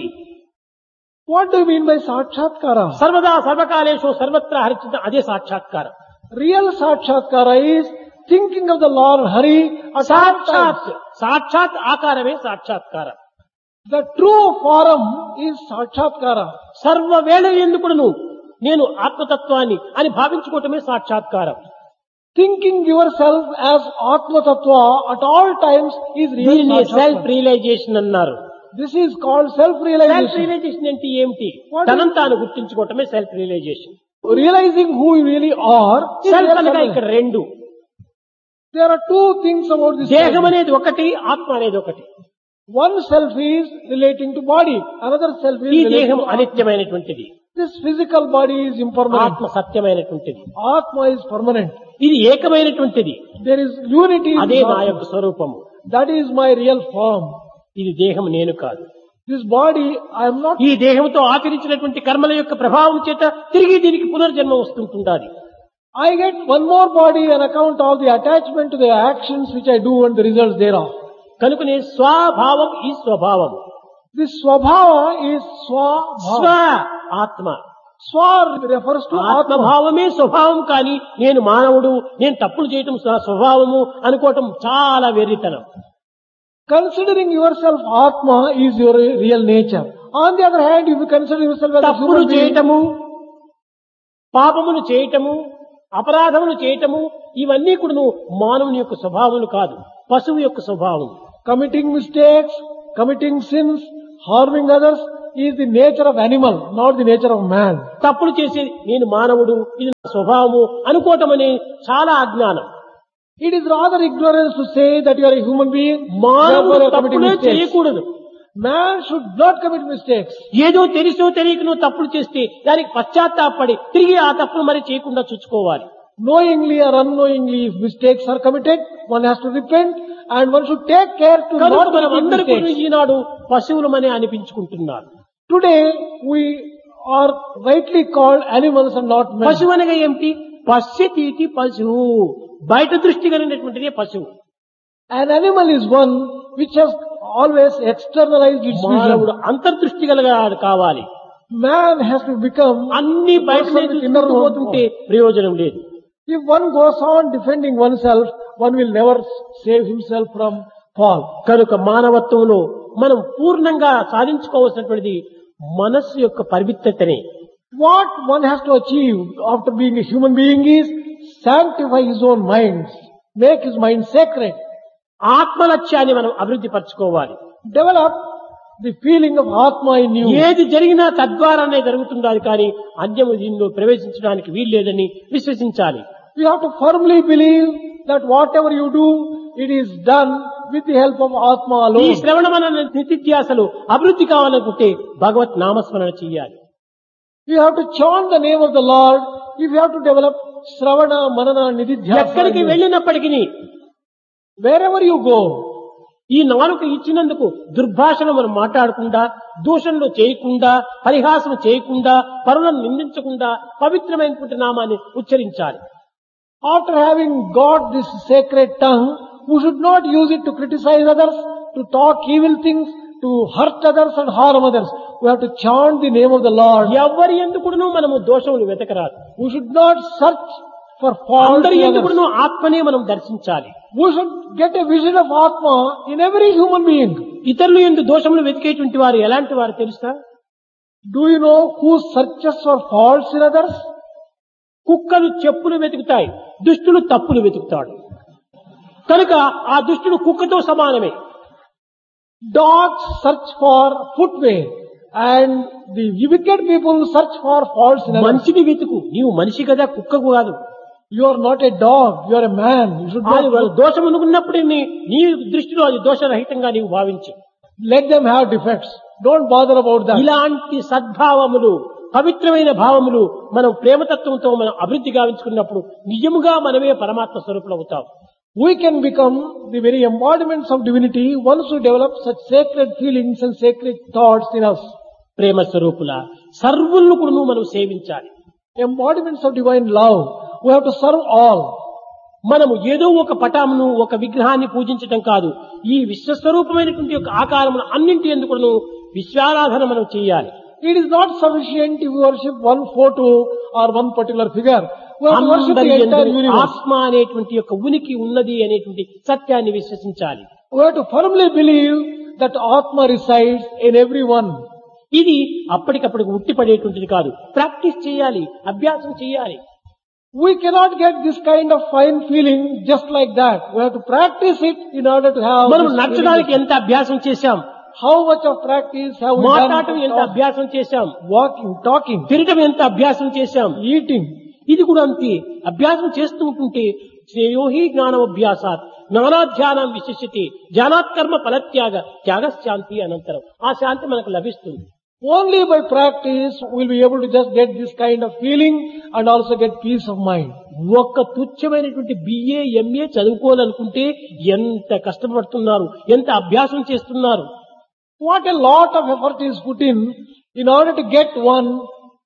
[SPEAKER 1] what do you mean by sakshatkara?
[SPEAKER 2] సర్వదా సర్వకాలేషు సర్వత్రా హరిచిత, అదే సాక్షాత్కారం.
[SPEAKER 1] Real sakshatkara is thinking of the Lord Hari at all
[SPEAKER 2] సాక్షాత్
[SPEAKER 1] times.
[SPEAKER 2] సాక్షాత్ ఆకారమే సాక్షాత్కారం.
[SPEAKER 1] The true form is sakshatkara.
[SPEAKER 2] సర్వవేళ ఎందుకును నేను ఆత్మతత్వాన్ని అని భావించుకోవటమే సాక్షాత్కారం.
[SPEAKER 1] Thinking yourself as Atma Tattva at all times is real
[SPEAKER 2] దీనిని సెల్ఫ్
[SPEAKER 1] sakshatkara.
[SPEAKER 2] రియలైజేషన్ అన్నారు.
[SPEAKER 1] This is called
[SPEAKER 2] self
[SPEAKER 1] self-realization.
[SPEAKER 2] Realisation అంటే ఏమిటి?
[SPEAKER 1] What is-
[SPEAKER 2] తనంతా తాను గుర్తించుకోవటమే self realisation.
[SPEAKER 1] Realizing who you really are is
[SPEAKER 2] self
[SPEAKER 1] real
[SPEAKER 2] అనగా ఇక్కడ
[SPEAKER 1] self-realization.
[SPEAKER 2] రెండు.
[SPEAKER 1] There are two things about this.
[SPEAKER 2] దేహం
[SPEAKER 1] self.
[SPEAKER 2] అనేది ఒకటి, ఆత్మ అనేది ఒకటి.
[SPEAKER 1] One self is relating to body, another self is
[SPEAKER 2] ఈ
[SPEAKER 1] relating
[SPEAKER 2] దేహం
[SPEAKER 1] to Atma.
[SPEAKER 2] అనిత్యమైనటువంటిది,
[SPEAKER 1] This physical body is impermanent.
[SPEAKER 2] ఆత్మ సత్యమైనటువంటిది.
[SPEAKER 1] Atma is permanent.
[SPEAKER 2] ఇది ఏకమైనటువంటిది,
[SPEAKER 1] There is unity in
[SPEAKER 2] అదే
[SPEAKER 1] this
[SPEAKER 2] నా
[SPEAKER 1] Atma.
[SPEAKER 2] యొక్క స్వరూపము.
[SPEAKER 1] That is my real form.
[SPEAKER 2] ఇది దేహం నేను కాదు.
[SPEAKER 1] This body, I am not.
[SPEAKER 2] ఈ దేహంతో ఆచరించినటువంటి కర్మల యొక్క ప్రభావం చేత తిరిగి దీనికి పునర్జన్మ వస్తుంటుండాలి.
[SPEAKER 1] I get one more body on account of the attachment to the actions which I do and the results thereof.
[SPEAKER 2] కనుకనే స్వభావం ఈ స్వభావం.
[SPEAKER 1] This swabhava is
[SPEAKER 2] స్వ
[SPEAKER 1] swabhava.
[SPEAKER 2] ఆత్మ.
[SPEAKER 1] Swa refers to Atma.
[SPEAKER 2] ఆత్మభావమే స్వభావం కాని నేను మానవుడు, నేను తప్పులు చేయటం స్వ- స్వభావము అనుకోవటం చాలా వెర్రితనం.
[SPEAKER 1] Considering yourself Atma is your real nature. On the other hand, if you consider yourself as a
[SPEAKER 2] తప్పులు
[SPEAKER 1] human being,
[SPEAKER 2] చేయటము, పాపములు చేయటము, అపరాధములు చేయటము ఇవన్నీ కూడా మానవుని యొక్క స్వభావములు కాదు, పశువు యొక్క స్వభావం.
[SPEAKER 1] committing mistakes, committing sins, harming others is the nature of animal, not the nature of man.
[SPEAKER 2] తప్పులు చేసి నేను మానవుడు, ఇది నా స్వభావము అనుకోవటం అనే చాలా అజ్ఞానం.
[SPEAKER 1] It is rather ignorance to say that you are a human being,
[SPEAKER 2] మానవుడు
[SPEAKER 1] therefore you are committing
[SPEAKER 2] తప్పులే
[SPEAKER 1] mistakes.
[SPEAKER 2] చేయకూడదు.
[SPEAKER 1] Man should not commit mistakes.
[SPEAKER 2] ఏదో తెలిసో తెలియకనో తప్పులు చేస్తే దానికి పశ్చాత్తాపడి తిరిగి ఆ తప్పులు మరి చేయకుండా చూసుకోవాలి.
[SPEAKER 1] Knowingly or unknowingly, if mistakes are committed, one has to repent and one should take care to
[SPEAKER 2] కనుక
[SPEAKER 1] not
[SPEAKER 2] మనం
[SPEAKER 1] commit
[SPEAKER 2] అందరూ కూడా
[SPEAKER 1] mistakes.
[SPEAKER 2] Eenadu పశువులమని అనిపించుకుంటున్నారు.
[SPEAKER 1] Today, we are rightly called animals and not men.
[SPEAKER 2] పశువు అనగా ఏమిటి? పశ్యతీతి పశువు, బయట దృష్టి కలిగినటువంటిదే పశువు.
[SPEAKER 1] An animal is one which has always externalized its
[SPEAKER 2] మానవుడు
[SPEAKER 1] vision.
[SPEAKER 2] అంతర్దృష్టి కలిగాడు కావాలి.
[SPEAKER 1] Man has to become
[SPEAKER 2] అన్ని
[SPEAKER 1] a
[SPEAKER 2] బయటనే
[SPEAKER 1] person with inner
[SPEAKER 2] చూసుకుంటూ పోతుంటే
[SPEAKER 1] world.
[SPEAKER 2] ప్రయోజనం లేదు.
[SPEAKER 1] If one goes on defending oneself, one will never save himself from fall.
[SPEAKER 2] కనుక మానవత్వంలో మనం పూర్ణంగా సాధించుకోవాల్సినటువంటిది మనస్సు యొక్క పవిత్రతనే.
[SPEAKER 1] What one has to achieve after being a human being is sanctify his own mind, make his mind sacred,
[SPEAKER 2] ఆత్మలక్ష్యాన్ని మనం అభివృద్ధి పరచుకోవాలి.
[SPEAKER 1] develop the feeling of Atma in you.
[SPEAKER 2] ఏది జరిగినా తద్వారానే జరుగుతుండాలి కానీ అన్యము దీనిలో ప్రవేశించడానికి వీల్లేదని విశ్వసించాలి.
[SPEAKER 1] You have to firmly believe that whatever you do, it is done with the help of Atma
[SPEAKER 2] ఈ
[SPEAKER 1] alone.
[SPEAKER 2] శ్రవణ మనన నిత్యాసలు అభివృద్ధి కావాలనుకుంటే భగవత్ నామస్మరణ చెయ్యాలి.
[SPEAKER 1] You have to chant the name of the Lord if you have to develop Sravana, Manana, Nididhyasa.
[SPEAKER 2] ఎక్కడికి
[SPEAKER 1] in you.
[SPEAKER 2] వెళ్ళినప్పటికీ
[SPEAKER 1] Wherever you go,
[SPEAKER 2] ఈ నాలుక ఇచ్చినందుకు దుర్భాషను మనం మాట్లాడకుండా, దూషణలు చేయకుండా, పరిహాసం చేయకుండా, పరులను నిందించకుండా పవిత్రమైనటువంటి నామాన్ని ఉచ్చరించాలి.
[SPEAKER 1] after having got this sacred tongue, we should not use it to criticize others, to talk evil things, to hurt others and harm others. We have to chant the name of the Lord.
[SPEAKER 2] ఎవరి ఎందుకును మనము దోషములు వెతకరాదు.
[SPEAKER 1] We should not search for fault
[SPEAKER 2] అందరి
[SPEAKER 1] in others.
[SPEAKER 2] ఎందుకును ఆత్మనే మనం దర్శించాలి.
[SPEAKER 1] We should get a vision of Atma in every human being.
[SPEAKER 2] ఇతరులు ఎందు దోషములు వెతికేటువంటి వారు ఎలాంటి వారు తెలుసా?
[SPEAKER 1] Do you know who searches for faults in others?
[SPEAKER 2] కుక్కలు చెప్పులు వెతుకుతాయి, దుష్టులు తప్పులు వెతుకుతాడు. కనుక ఆ దుష్టుడు కుక్కతో సమానమే.
[SPEAKER 1] Dogs search for footwear and the wicked people search for faults in others.
[SPEAKER 2] మంచిని వెతుకు, నీవు మనిషి కదా, కుక్కకు కాదు.
[SPEAKER 1] You are not a dog, you are a man. You should
[SPEAKER 2] అది
[SPEAKER 1] not
[SPEAKER 2] దోషం అనుకున్నప్పుడు నీ నీ దృష్టిలో అది దోషరహితంగా నీవు భావించు.
[SPEAKER 1] let them have defects. Don't bother about that.
[SPEAKER 2] ఇలాంటి సద్భావములు, పవిత్రమైన భావములు మనం ప్రేమతత్వంతో మనం అభివృద్ధి గావించుకున్నప్పుడు నిజముగా మనమే పరమాత్మ స్వరూపులు అవుతాం.
[SPEAKER 1] We can become the very embodiments of divinity once we develop such sacred feelings and sacred thoughts in us.
[SPEAKER 2] ప్రేమ స్వరూపుల సర్వులను కూడా మనం సేవించాలి.
[SPEAKER 1] Embodiments of divine love. We have to serve all.
[SPEAKER 2] మనము ఏదో ఒక పటామును, ఒక విగ్రహాన్ని పూజించటం కాదు. ఈ విశ్వస్వరూపమైనటువంటి యొక్క ఆకారమును అన్నింటి ఎందుకు విశ్వారాధన మనం చేయాలి.
[SPEAKER 1] It is not sufficient if we worship one photo or one particular figure. We have to worship
[SPEAKER 2] అందరి
[SPEAKER 1] the
[SPEAKER 2] యందు
[SPEAKER 1] entire universe.
[SPEAKER 2] ఆత్మ అనేటువంటి యొక్క ఉనికి ఉన్నది అనేటువంటి సత్యాన్ని విశ్వసించాలి.
[SPEAKER 1] We have to firmly believe that Atma resides in everyone.
[SPEAKER 2] ఇది అప్పటికప్పటికి ఉట్టిపడేటువంటిది కాదు. ప్రాక్టీస్ చేయాలి, అభ్యాసం చేయాలి.
[SPEAKER 1] We cannot get this kind of fine feeling just like that. We have to practice it in order to have
[SPEAKER 2] మనం
[SPEAKER 1] this
[SPEAKER 2] నడచడానికి
[SPEAKER 1] feeling.
[SPEAKER 2] ఎంత అభ్యాసం చేశాం,
[SPEAKER 1] How much of practice have we
[SPEAKER 2] మాట్లాడటం
[SPEAKER 1] done?
[SPEAKER 2] ఎంత అభ్యాసం చేశాం,
[SPEAKER 1] Walking, talking,
[SPEAKER 2] తినటం ఎంత అభ్యాసం చేశాం.
[SPEAKER 1] eating.
[SPEAKER 2] ఇది కూడా అంతే. అభ్యాసం చేస్తూ ఉంటుంటే శ్రేయోహి జ్ఞానమభ్యాసాత్ జ్ఞానాధ్యానం విశిష్యతి జ్ఞానాత్ కర్మ ఫలత్యాగ త్యాగశాంతి అనంతరం ఆ శాంతి మనకు లభిస్తుంది.
[SPEAKER 1] Only by practice we'll be able to just get this kind of feeling and also get peace of mind.
[SPEAKER 2] ఒక్క తుచ్చమైనటువంటి బిఏ ఎంఏ చదువుకోవాలనుకుంటే ఎంత కష్టపడుతున్నారు, ఎంత అభ్యాసం చేస్తున్నారు.
[SPEAKER 1] What a lot of effort is put in in order to get one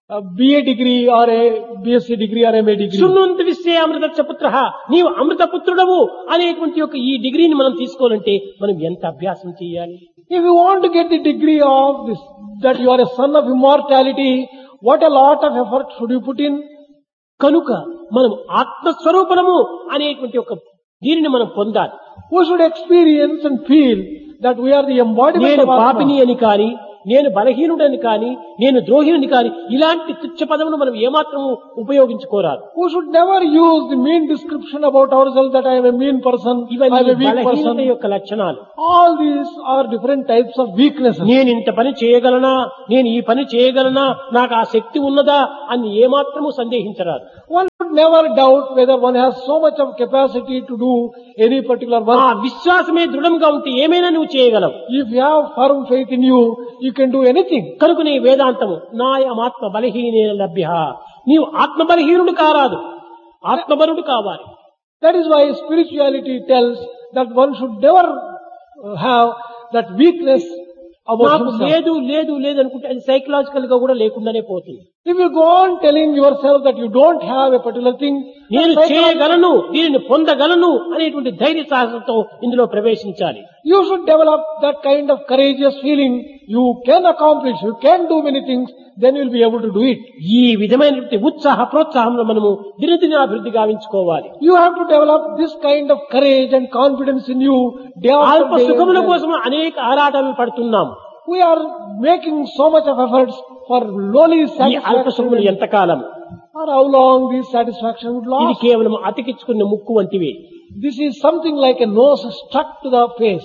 [SPEAKER 1] a B A degree or a B S c degree or M A degree.
[SPEAKER 2] శృణ్వంతి విశ్వే అమృతస్య పుత్రః, నీవు అమృత పుత్రుడవు అనేటువంటి యొక్క ఈ డిగ్రీని మనం తీసుకోవాలంటే మనం ఎంత అభ్యాసం చేయాలి?
[SPEAKER 1] If you want to get the degree of this, that you are a son of immortality, what a lot of effort should you put in?
[SPEAKER 2] కనుక మనం ఆత్మస్వరూపము అనేటువంటి ఒక దీనిని మనం పొందాలి.
[SPEAKER 1] We should experience and feel that we are the embodiment
[SPEAKER 2] నేను
[SPEAKER 1] of
[SPEAKER 2] పాపిని
[SPEAKER 1] Atma.
[SPEAKER 2] అని కాని, నేను బలహీనుడని కాని, నేను ద్రోహిని కాని, ఇలాంటి తుచ్చ పదమును మనం ఏమాత్రము ఉపయోగించుకోరాదు.
[SPEAKER 1] We should never use the mean description about ourselves that I am a mean person, I am
[SPEAKER 2] ఇవన్నీ
[SPEAKER 1] a weak
[SPEAKER 2] బలహీనత
[SPEAKER 1] person.
[SPEAKER 2] యొక్క లక్షణాలు.
[SPEAKER 1] All these are different types of weaknesses.
[SPEAKER 2] నేను ఇంత పని చేయగలనా, నేను ఈ పని చేయగలనా, నాకు ఆ శక్తి ఉన్నదా అని ఏమాత్రము సందేహించరాదు.
[SPEAKER 1] One should never doubt whether one has so much of capacity to do any particular
[SPEAKER 2] ఆ
[SPEAKER 1] work.
[SPEAKER 2] విశ్వాసమే దృఢంగా ఉంటే ఏమైనా నువ్వు చేయగలవు.
[SPEAKER 1] If you have firm faith in you, you can do anything.
[SPEAKER 2] కనుక నీ వేదాంతము నాయమాత్మ బలహీన లభ్య, నీవు ఆత్మ బలహీనుడు కారాదు, ఆత్మబలుడు కావాలి.
[SPEAKER 1] That is why spirituality tells that one should never uh, have that weakness about
[SPEAKER 2] నాకు
[SPEAKER 1] himself.
[SPEAKER 2] లేదు లేదు లేదు అనుకుంటే అది సైకలాజికల్ గా కూడా లేకుండానే పోతుంది.
[SPEAKER 1] If you go on telling yourself that you don't have a particular thing,
[SPEAKER 2] నేను
[SPEAKER 1] then
[SPEAKER 2] చేయగలను, దీనిని పొందగలను అనేటువంటి ధైర్య సాహసంతో ఇందులో ప్రవేశించాలి.
[SPEAKER 1] you should develop that kind of courageous feeling. You can accomplish, you can do many things, then you will be able to do it.
[SPEAKER 2] ఈ విధమైనటువంటి ఉత్సాహ ప్రోత్సాహంలో మనము దినదిన అభివృద్ధి గావించుకోవాలి.
[SPEAKER 1] You have to develop this kind of courage and confidence in you day
[SPEAKER 2] అల్ప
[SPEAKER 1] after day.
[SPEAKER 2] సుఖముల కోసం అనేక ఆరాటాలు పడుతున్నాం.
[SPEAKER 1] We are making so much of efforts for lowly
[SPEAKER 2] ఈ అల్ప సుఖములు
[SPEAKER 1] satisfaction.
[SPEAKER 2] ఎంతకాలం?
[SPEAKER 1] Or how long these satisfaction would
[SPEAKER 2] ఇది
[SPEAKER 1] last?
[SPEAKER 2] కేవలం అతికించుకున్న ముక్కు వంటివే.
[SPEAKER 1] This is something like a nose stuck to the face.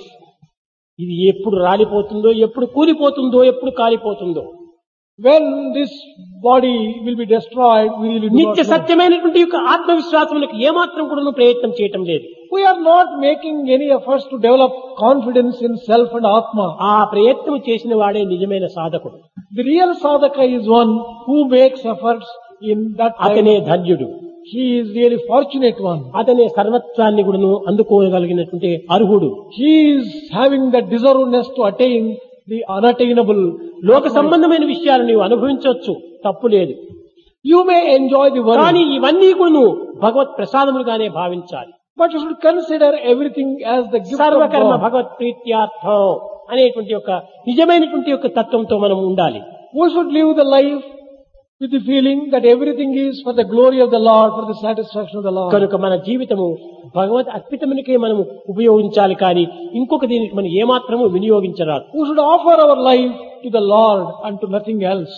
[SPEAKER 2] ఇది ఎప్పుడు రాలిపోతుందో, ఎప్పుడు కూలిపోతుందో, ఎప్పుడు కాలిపోతుందో.
[SPEAKER 1] When this body will be destroyed, we really do
[SPEAKER 2] నిత్య
[SPEAKER 1] not know.
[SPEAKER 2] సత్యమైనటువంటి యొక్క ఆత్మవిశ్వాసములకు ఏమాత్రం కూడా ప్రయత్నం చేయటం లేదు.
[SPEAKER 1] We are not making any efforts to develop confidence in self and Atma.
[SPEAKER 2] ఆ ప్రయత్నం చేసిన వాడే నిజమైన సాధకుడు.
[SPEAKER 1] The real sadhaka is one who makes efforts in that
[SPEAKER 2] అతనే
[SPEAKER 1] time.
[SPEAKER 2] ధన్యుడు.
[SPEAKER 1] He is really fortunate one.
[SPEAKER 2] అతనే సర్వత్వాన్ని కూడాను అందుకోగలిగినటువంటి అర్హుడు.
[SPEAKER 1] He is having the deservedness to attain the unattainable.
[SPEAKER 2] లోక సంబంధమైన విషయాలు నీవు అనుభవించవచ్చు, తప్పు లేదు.
[SPEAKER 1] You may enjoy the
[SPEAKER 2] కానీ
[SPEAKER 1] world,
[SPEAKER 2] ఇవన్నీ కూడా భగవత్ ప్రసాదములుగానే భావించాలి.
[SPEAKER 1] but you should consider everything as the gift of
[SPEAKER 2] సర్వకర్మ
[SPEAKER 1] God.
[SPEAKER 2] భగవత్ ప్రీత్యార్థం అనేటువంటి యొక్క నిజమైనటువంటి యొక్క తత్వంతో మనం ఉండాలి.
[SPEAKER 1] We should live the life with the feeling that everything is for the glory of the Lord, for the satisfaction of the Lord.
[SPEAKER 2] కనుక మన జీవితము భగవద్ అర్పితమునికే మనం ఉపయోగించాలి, కానీ ఇంకొక దీనికి మనం ఏమాత్రము వినియోగించరాదు.
[SPEAKER 1] We should offer our life to the Lord and to nothing else.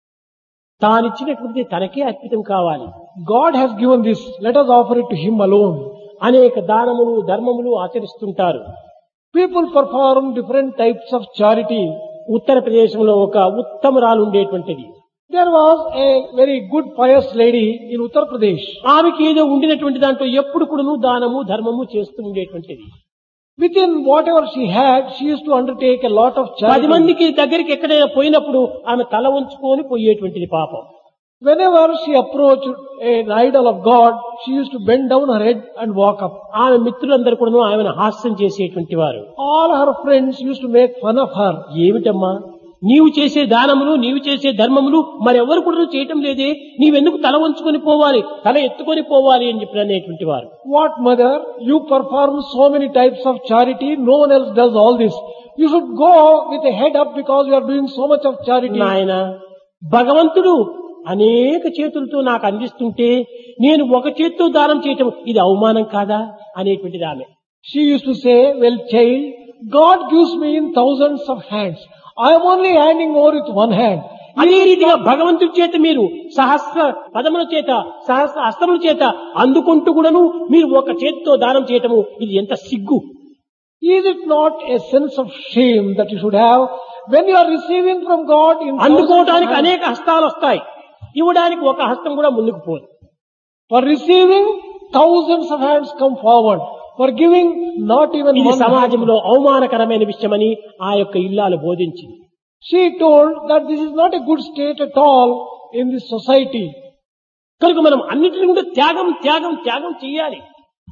[SPEAKER 2] తానిచ్చినటువంటిది తనకే అర్పితం కావాలి.
[SPEAKER 1] God has given this, let us offer it to Him alone.
[SPEAKER 2] అనేక దానములు ధర్మములు ఆచరిస్తుంటారు.
[SPEAKER 1] People perform different types of charity.
[SPEAKER 2] ఉత్తరప్రదేశంలో ఒక ఉత్తమరాలు ఉండేటువంటిది.
[SPEAKER 1] There was a very good pious lady in Uttar Pradesh.
[SPEAKER 2] ఆమెకి ఏదో ఉండినటువంటి దాంట్లో ఎప్పుడు కూడాను దానము ధర్మము చేస్తూ ఉండేటువంటిది.
[SPEAKER 1] Within whatever she had, she used to undertake a lot of
[SPEAKER 2] పది
[SPEAKER 1] charity.
[SPEAKER 2] మందికి దగ్గరికి ఎక్కడైనా పోయినప్పుడు ఆమె తల ఉంచుకొని పోయేటువంటిది పాపం.
[SPEAKER 1] Whenever she approached an idol of God, she used to bend down her head and walk up.
[SPEAKER 2] ఆమె మిత్రులందరూ కూడాను ఆమెను హాస్యం చేసేటువంటి వారు.
[SPEAKER 1] All her friends used to make fun of her.
[SPEAKER 2] ఏమిటమ్మా నీవు చేసే దానములు, నీవు చేసే ధర్మములు మరెవరు కూడా చేయటం లేదే, నీవెందుకు తల వంచుకొని పోవాలి, తల ఎత్తుకొని పోవాలి అని చెప్పి అనేటువంటి వారు.
[SPEAKER 1] What mother, you perform so many types of charity, no one else does all this. You should go with a head up because you are doing so much of charity.
[SPEAKER 2] నాయన భగవంతుడు అనేక చేతులతో నాకు అందిస్తుంటే నేను ఒక చేత్తో దానం చేయటం ఇది అవమానం కాదా అనేటువంటిది ఆమె.
[SPEAKER 1] She used to say, well child, God gives me in thousands of hands. I am only handing over with one hand.
[SPEAKER 2] అదే రీతిగా భగవంతుడి చేత మీరు సహస్ర పదముల చేత సహస్ర హస్తముల చేత అందుకుంటూ కూడాను మీరు ఒక చేతితో దానం చేయటము ఇది ఎంత సిగ్గు.
[SPEAKER 1] Is it not a sense of shame that you should have when you are receiving from God in thousands of
[SPEAKER 2] అందుకోవడానికి
[SPEAKER 1] hands?
[SPEAKER 2] అనేక హస్తాలు వస్తాయి, ఇవ్వడానికి ఒక హస్తం కూడా ముందుకు పోదు.
[SPEAKER 1] For receiving, thousands of hands come forward. For giving, not even
[SPEAKER 2] ఇది
[SPEAKER 1] one hand.
[SPEAKER 2] సమాజంలో అవమానకరమైన విషయమని ఆ యొక్క ఇల్లాలు బోధించింది.
[SPEAKER 1] She told that this is not a good state at all in this society.
[SPEAKER 2] కనుక మనం అన్నిటిని కూడా త్యాగం త్యాగం త్యాగం చేయాలి.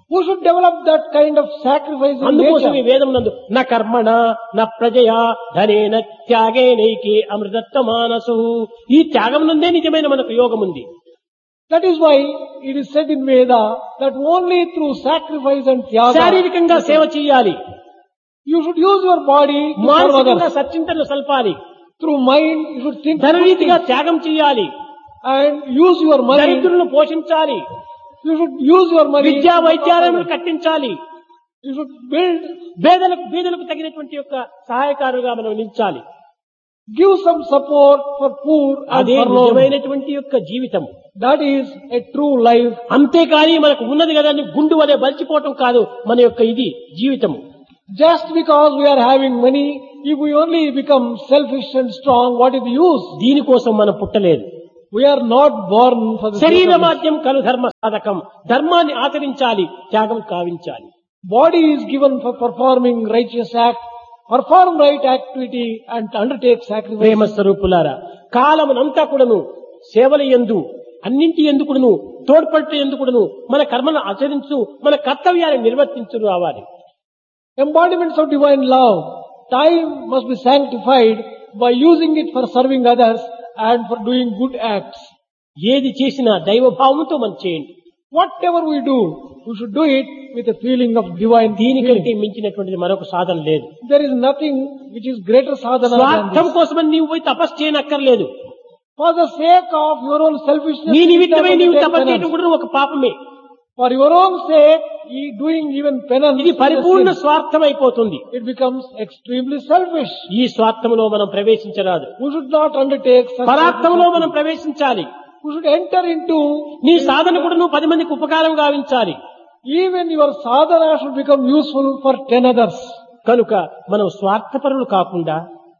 [SPEAKER 1] Who should develop that kind of sacrifice in
[SPEAKER 2] అందుకోసం ఈ
[SPEAKER 1] nature?
[SPEAKER 2] వేదం నందు నా కర్మణ నా ప్రజయా ధనేన త్యాగేనైకే అమృతత్వ మానసు, ఈ త్యాగం నందే నిజమైన మనకు యోగం ఉంది.
[SPEAKER 1] That is why it is said in Veda that only through sacrifice and tyaga,
[SPEAKER 2] శారీరకంగా సేవ చేయాలి,
[SPEAKER 1] you should use your body to serve
[SPEAKER 2] మానసికంగా
[SPEAKER 1] others.
[SPEAKER 2] సచ్చింతలు సల్పాలి,
[SPEAKER 1] Through mind, you should think
[SPEAKER 2] ధనరీతిగా త్యాగం చేయాలి,
[SPEAKER 1] and use your money.
[SPEAKER 2] దరిద్రులను పోషించాలి,
[SPEAKER 1] You should use your money.
[SPEAKER 2] విద్యా వైద్యాలను కట్టించాలి,
[SPEAKER 1] You should build,
[SPEAKER 2] పేదలకు బీదలకు తగినటువంటి యొక్క సహాయకారుగా మనం నిలిచాలి.
[SPEAKER 1] give some support for poor and
[SPEAKER 2] అదే
[SPEAKER 1] forlorn.
[SPEAKER 2] నిజమైనటువంటి యొక్క జీవితం.
[SPEAKER 1] That is a true life.
[SPEAKER 2] అంతేకాని మనకు ఉన్నది కదా అని గుండు వలె బలిచిపోవటం కాదు మన యొక్క ఇది జీవితము.
[SPEAKER 1] Just because we are having money, if we only become selfish and strong, what is the use?
[SPEAKER 2] దీనికోసం మనం పుట్టలేదు.
[SPEAKER 1] We are not born for the sake
[SPEAKER 2] శరీర
[SPEAKER 1] of this.
[SPEAKER 2] మాధ్యం కలు ధర్మ సాధకం, ధర్మాన్ని ఆచరించాలి, త్యాగం కావించాలి.
[SPEAKER 1] Body is given for performing righteous act, perform right activity and undertake sacrifice.
[SPEAKER 2] ప్రేమ స్వరూపులారా, కాలమునంతా కూడాను సేవల యందు అన్నింటి ఎందుకును తోడ్పట్టు ఎందుకును మన కర్మను ఆచరించు, మన కర్తవ్యాన్ని నిర్వర్తించు రావాలి.
[SPEAKER 1] Embodiments of divine love. Time must be sanctified by using it for serving others and for doing good acts.
[SPEAKER 2] ఏది చేసినా దైవభావంతో మనం చేయండి.
[SPEAKER 1] Whatever we do, we should do it with a feeling of divine
[SPEAKER 2] దీనికంటే
[SPEAKER 1] feeling.
[SPEAKER 2] మించినటువంటిది మరొక సాధన లేదు.
[SPEAKER 1] There is nothing which is greater sadhana than
[SPEAKER 2] స్వార్థం
[SPEAKER 1] this.
[SPEAKER 2] కోసమని నీవు పోయి తపస్సు చేయనక్కర్లేదు.
[SPEAKER 1] For the sake of your own selfishness,
[SPEAKER 2] నీ
[SPEAKER 1] you
[SPEAKER 2] నిమిత్తమై
[SPEAKER 1] can
[SPEAKER 2] నీవు
[SPEAKER 1] undertake
[SPEAKER 2] తపస్సు చేయడం
[SPEAKER 1] penance.
[SPEAKER 2] కూడా ఒక పాపమే.
[SPEAKER 1] For your own sake, ye doing even penance,
[SPEAKER 2] ఇది
[SPEAKER 1] is a
[SPEAKER 2] పరిపూర్ణ
[SPEAKER 1] sin.
[SPEAKER 2] స్వార్థం అయిపోతుంది.
[SPEAKER 1] It becomes extremely selfish.
[SPEAKER 2] ఈ స్వార్థంలో మనం ప్రవేశించరాదు.
[SPEAKER 1] We should not undertake such
[SPEAKER 2] పరార్థంలో
[SPEAKER 1] selfish
[SPEAKER 2] మనం
[SPEAKER 1] activity.
[SPEAKER 2] ప్రవేశించాలి.
[SPEAKER 1] We should enter into,
[SPEAKER 2] నీ సాధన కూడా నువ్వు పది మందికి ఉపకారం గావించాలి.
[SPEAKER 1] even your sadhana should become useful for ten others.
[SPEAKER 2] కనుక మనం స్వార్థపరులు కాకుండా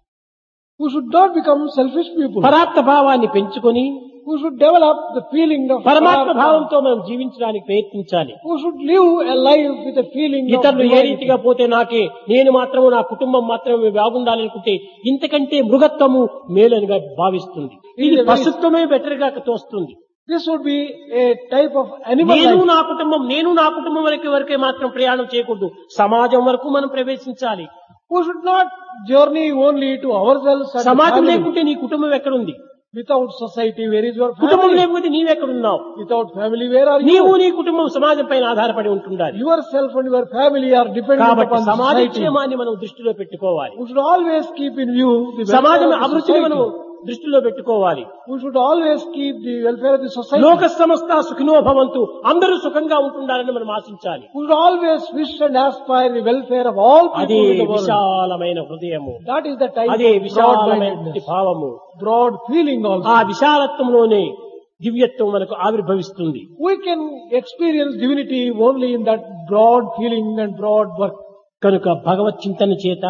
[SPEAKER 1] We should not become selfish people.
[SPEAKER 2] పరార్థ భావాన్ని పెంచుకొని
[SPEAKER 1] We should develop the feeling of
[SPEAKER 2] పరమాత్మ
[SPEAKER 1] Parartha.
[SPEAKER 2] భావంతో మనం జీవించడానికి ప్రయత్నించాలి.
[SPEAKER 1] We should live a life with a feeling of
[SPEAKER 2] ఇతరులు ఏ
[SPEAKER 1] divinity.
[SPEAKER 2] రీతిగా పోతే నాకే, నేను మాత్రము నా కుటుంబం మాత్రమే బాగుండాలనుకుంటే ఇంతకంటే మృగత్వము మేలనిగా భావిస్తుంది. ఇది పశుత్వమే బెటర్ గా తోస్తుంది.
[SPEAKER 1] This would be a type of animal
[SPEAKER 2] నేను
[SPEAKER 1] life.
[SPEAKER 2] నా కుటుంబం నేను నా కుటుంబం వరకు వరకే మాత్రం ప్రయాణం చేయకూడదు, సమాజం వరకు మనం ప్రవేశించాలి.
[SPEAKER 1] We should not journey only to ourselves and
[SPEAKER 2] సమాజం
[SPEAKER 1] family.
[SPEAKER 2] లేకుంటే నీ కుటుంబం ఎక్కడుంది?
[SPEAKER 1] Without society, where is your
[SPEAKER 2] కుటుంబం
[SPEAKER 1] family?
[SPEAKER 2] లేకపోతే నీవెక్కడున్నావు?
[SPEAKER 1] Without family, where are
[SPEAKER 2] నీవు
[SPEAKER 1] you?
[SPEAKER 2] నీ కుటుంబం సమాజం పైన ఆధారపడి ఉంటుండాలి.
[SPEAKER 1] Yourself and your family are dependent
[SPEAKER 2] కాబట్టి
[SPEAKER 1] upon
[SPEAKER 2] సమాజ
[SPEAKER 1] society.
[SPEAKER 2] క్షేమాన్ని మనం దృష్టిలో పెట్టుకోవాలి.
[SPEAKER 1] We should always keep in view the
[SPEAKER 2] సమాజం
[SPEAKER 1] welfare of the
[SPEAKER 2] అభివృద్ధిని మనం
[SPEAKER 1] society.
[SPEAKER 2] దృష్టిలో పెట్టుకోవాలి.
[SPEAKER 1] We should always keep the welfare of the society.
[SPEAKER 2] లోక సమస్త సుఖినో భవంతు, అందరూ సుఖంగా ఉంటుండాలని మనం ఆశించాలి.
[SPEAKER 1] We should always wish and aspire the welfare of all
[SPEAKER 2] అదే
[SPEAKER 1] people in the world.
[SPEAKER 2] విశాలమైన హృదయము,
[SPEAKER 1] That is the type
[SPEAKER 2] అదే
[SPEAKER 1] of
[SPEAKER 2] విశాలమైన
[SPEAKER 1] broad-mindedness,
[SPEAKER 2] భావము.
[SPEAKER 1] broad feeling
[SPEAKER 2] ఆ
[SPEAKER 1] also.
[SPEAKER 2] విశాలత్వంలోనే దివ్యత్వం మనకు ఆవిర్భవిస్తుంది.
[SPEAKER 1] We can experience divinity only in that broad feeling and broad work.
[SPEAKER 2] కనుక భగవత్ చింతన చేత,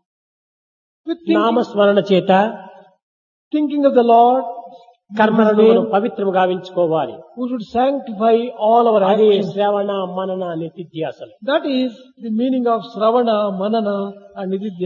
[SPEAKER 1] With thinking,
[SPEAKER 2] నామస్మరణ చేత
[SPEAKER 1] thinking of the Lord,
[SPEAKER 2] కర్మలను
[SPEAKER 1] His
[SPEAKER 2] మనం
[SPEAKER 1] name,
[SPEAKER 2] పవిత్రం గావించుకోవాలి.
[SPEAKER 1] we should sanctify all our
[SPEAKER 2] అదే
[SPEAKER 1] actions.
[SPEAKER 2] శ్రవణ మనన నిత్యాసలు.
[SPEAKER 1] That is the meaning of Sravana, Manana and Nididhyasana.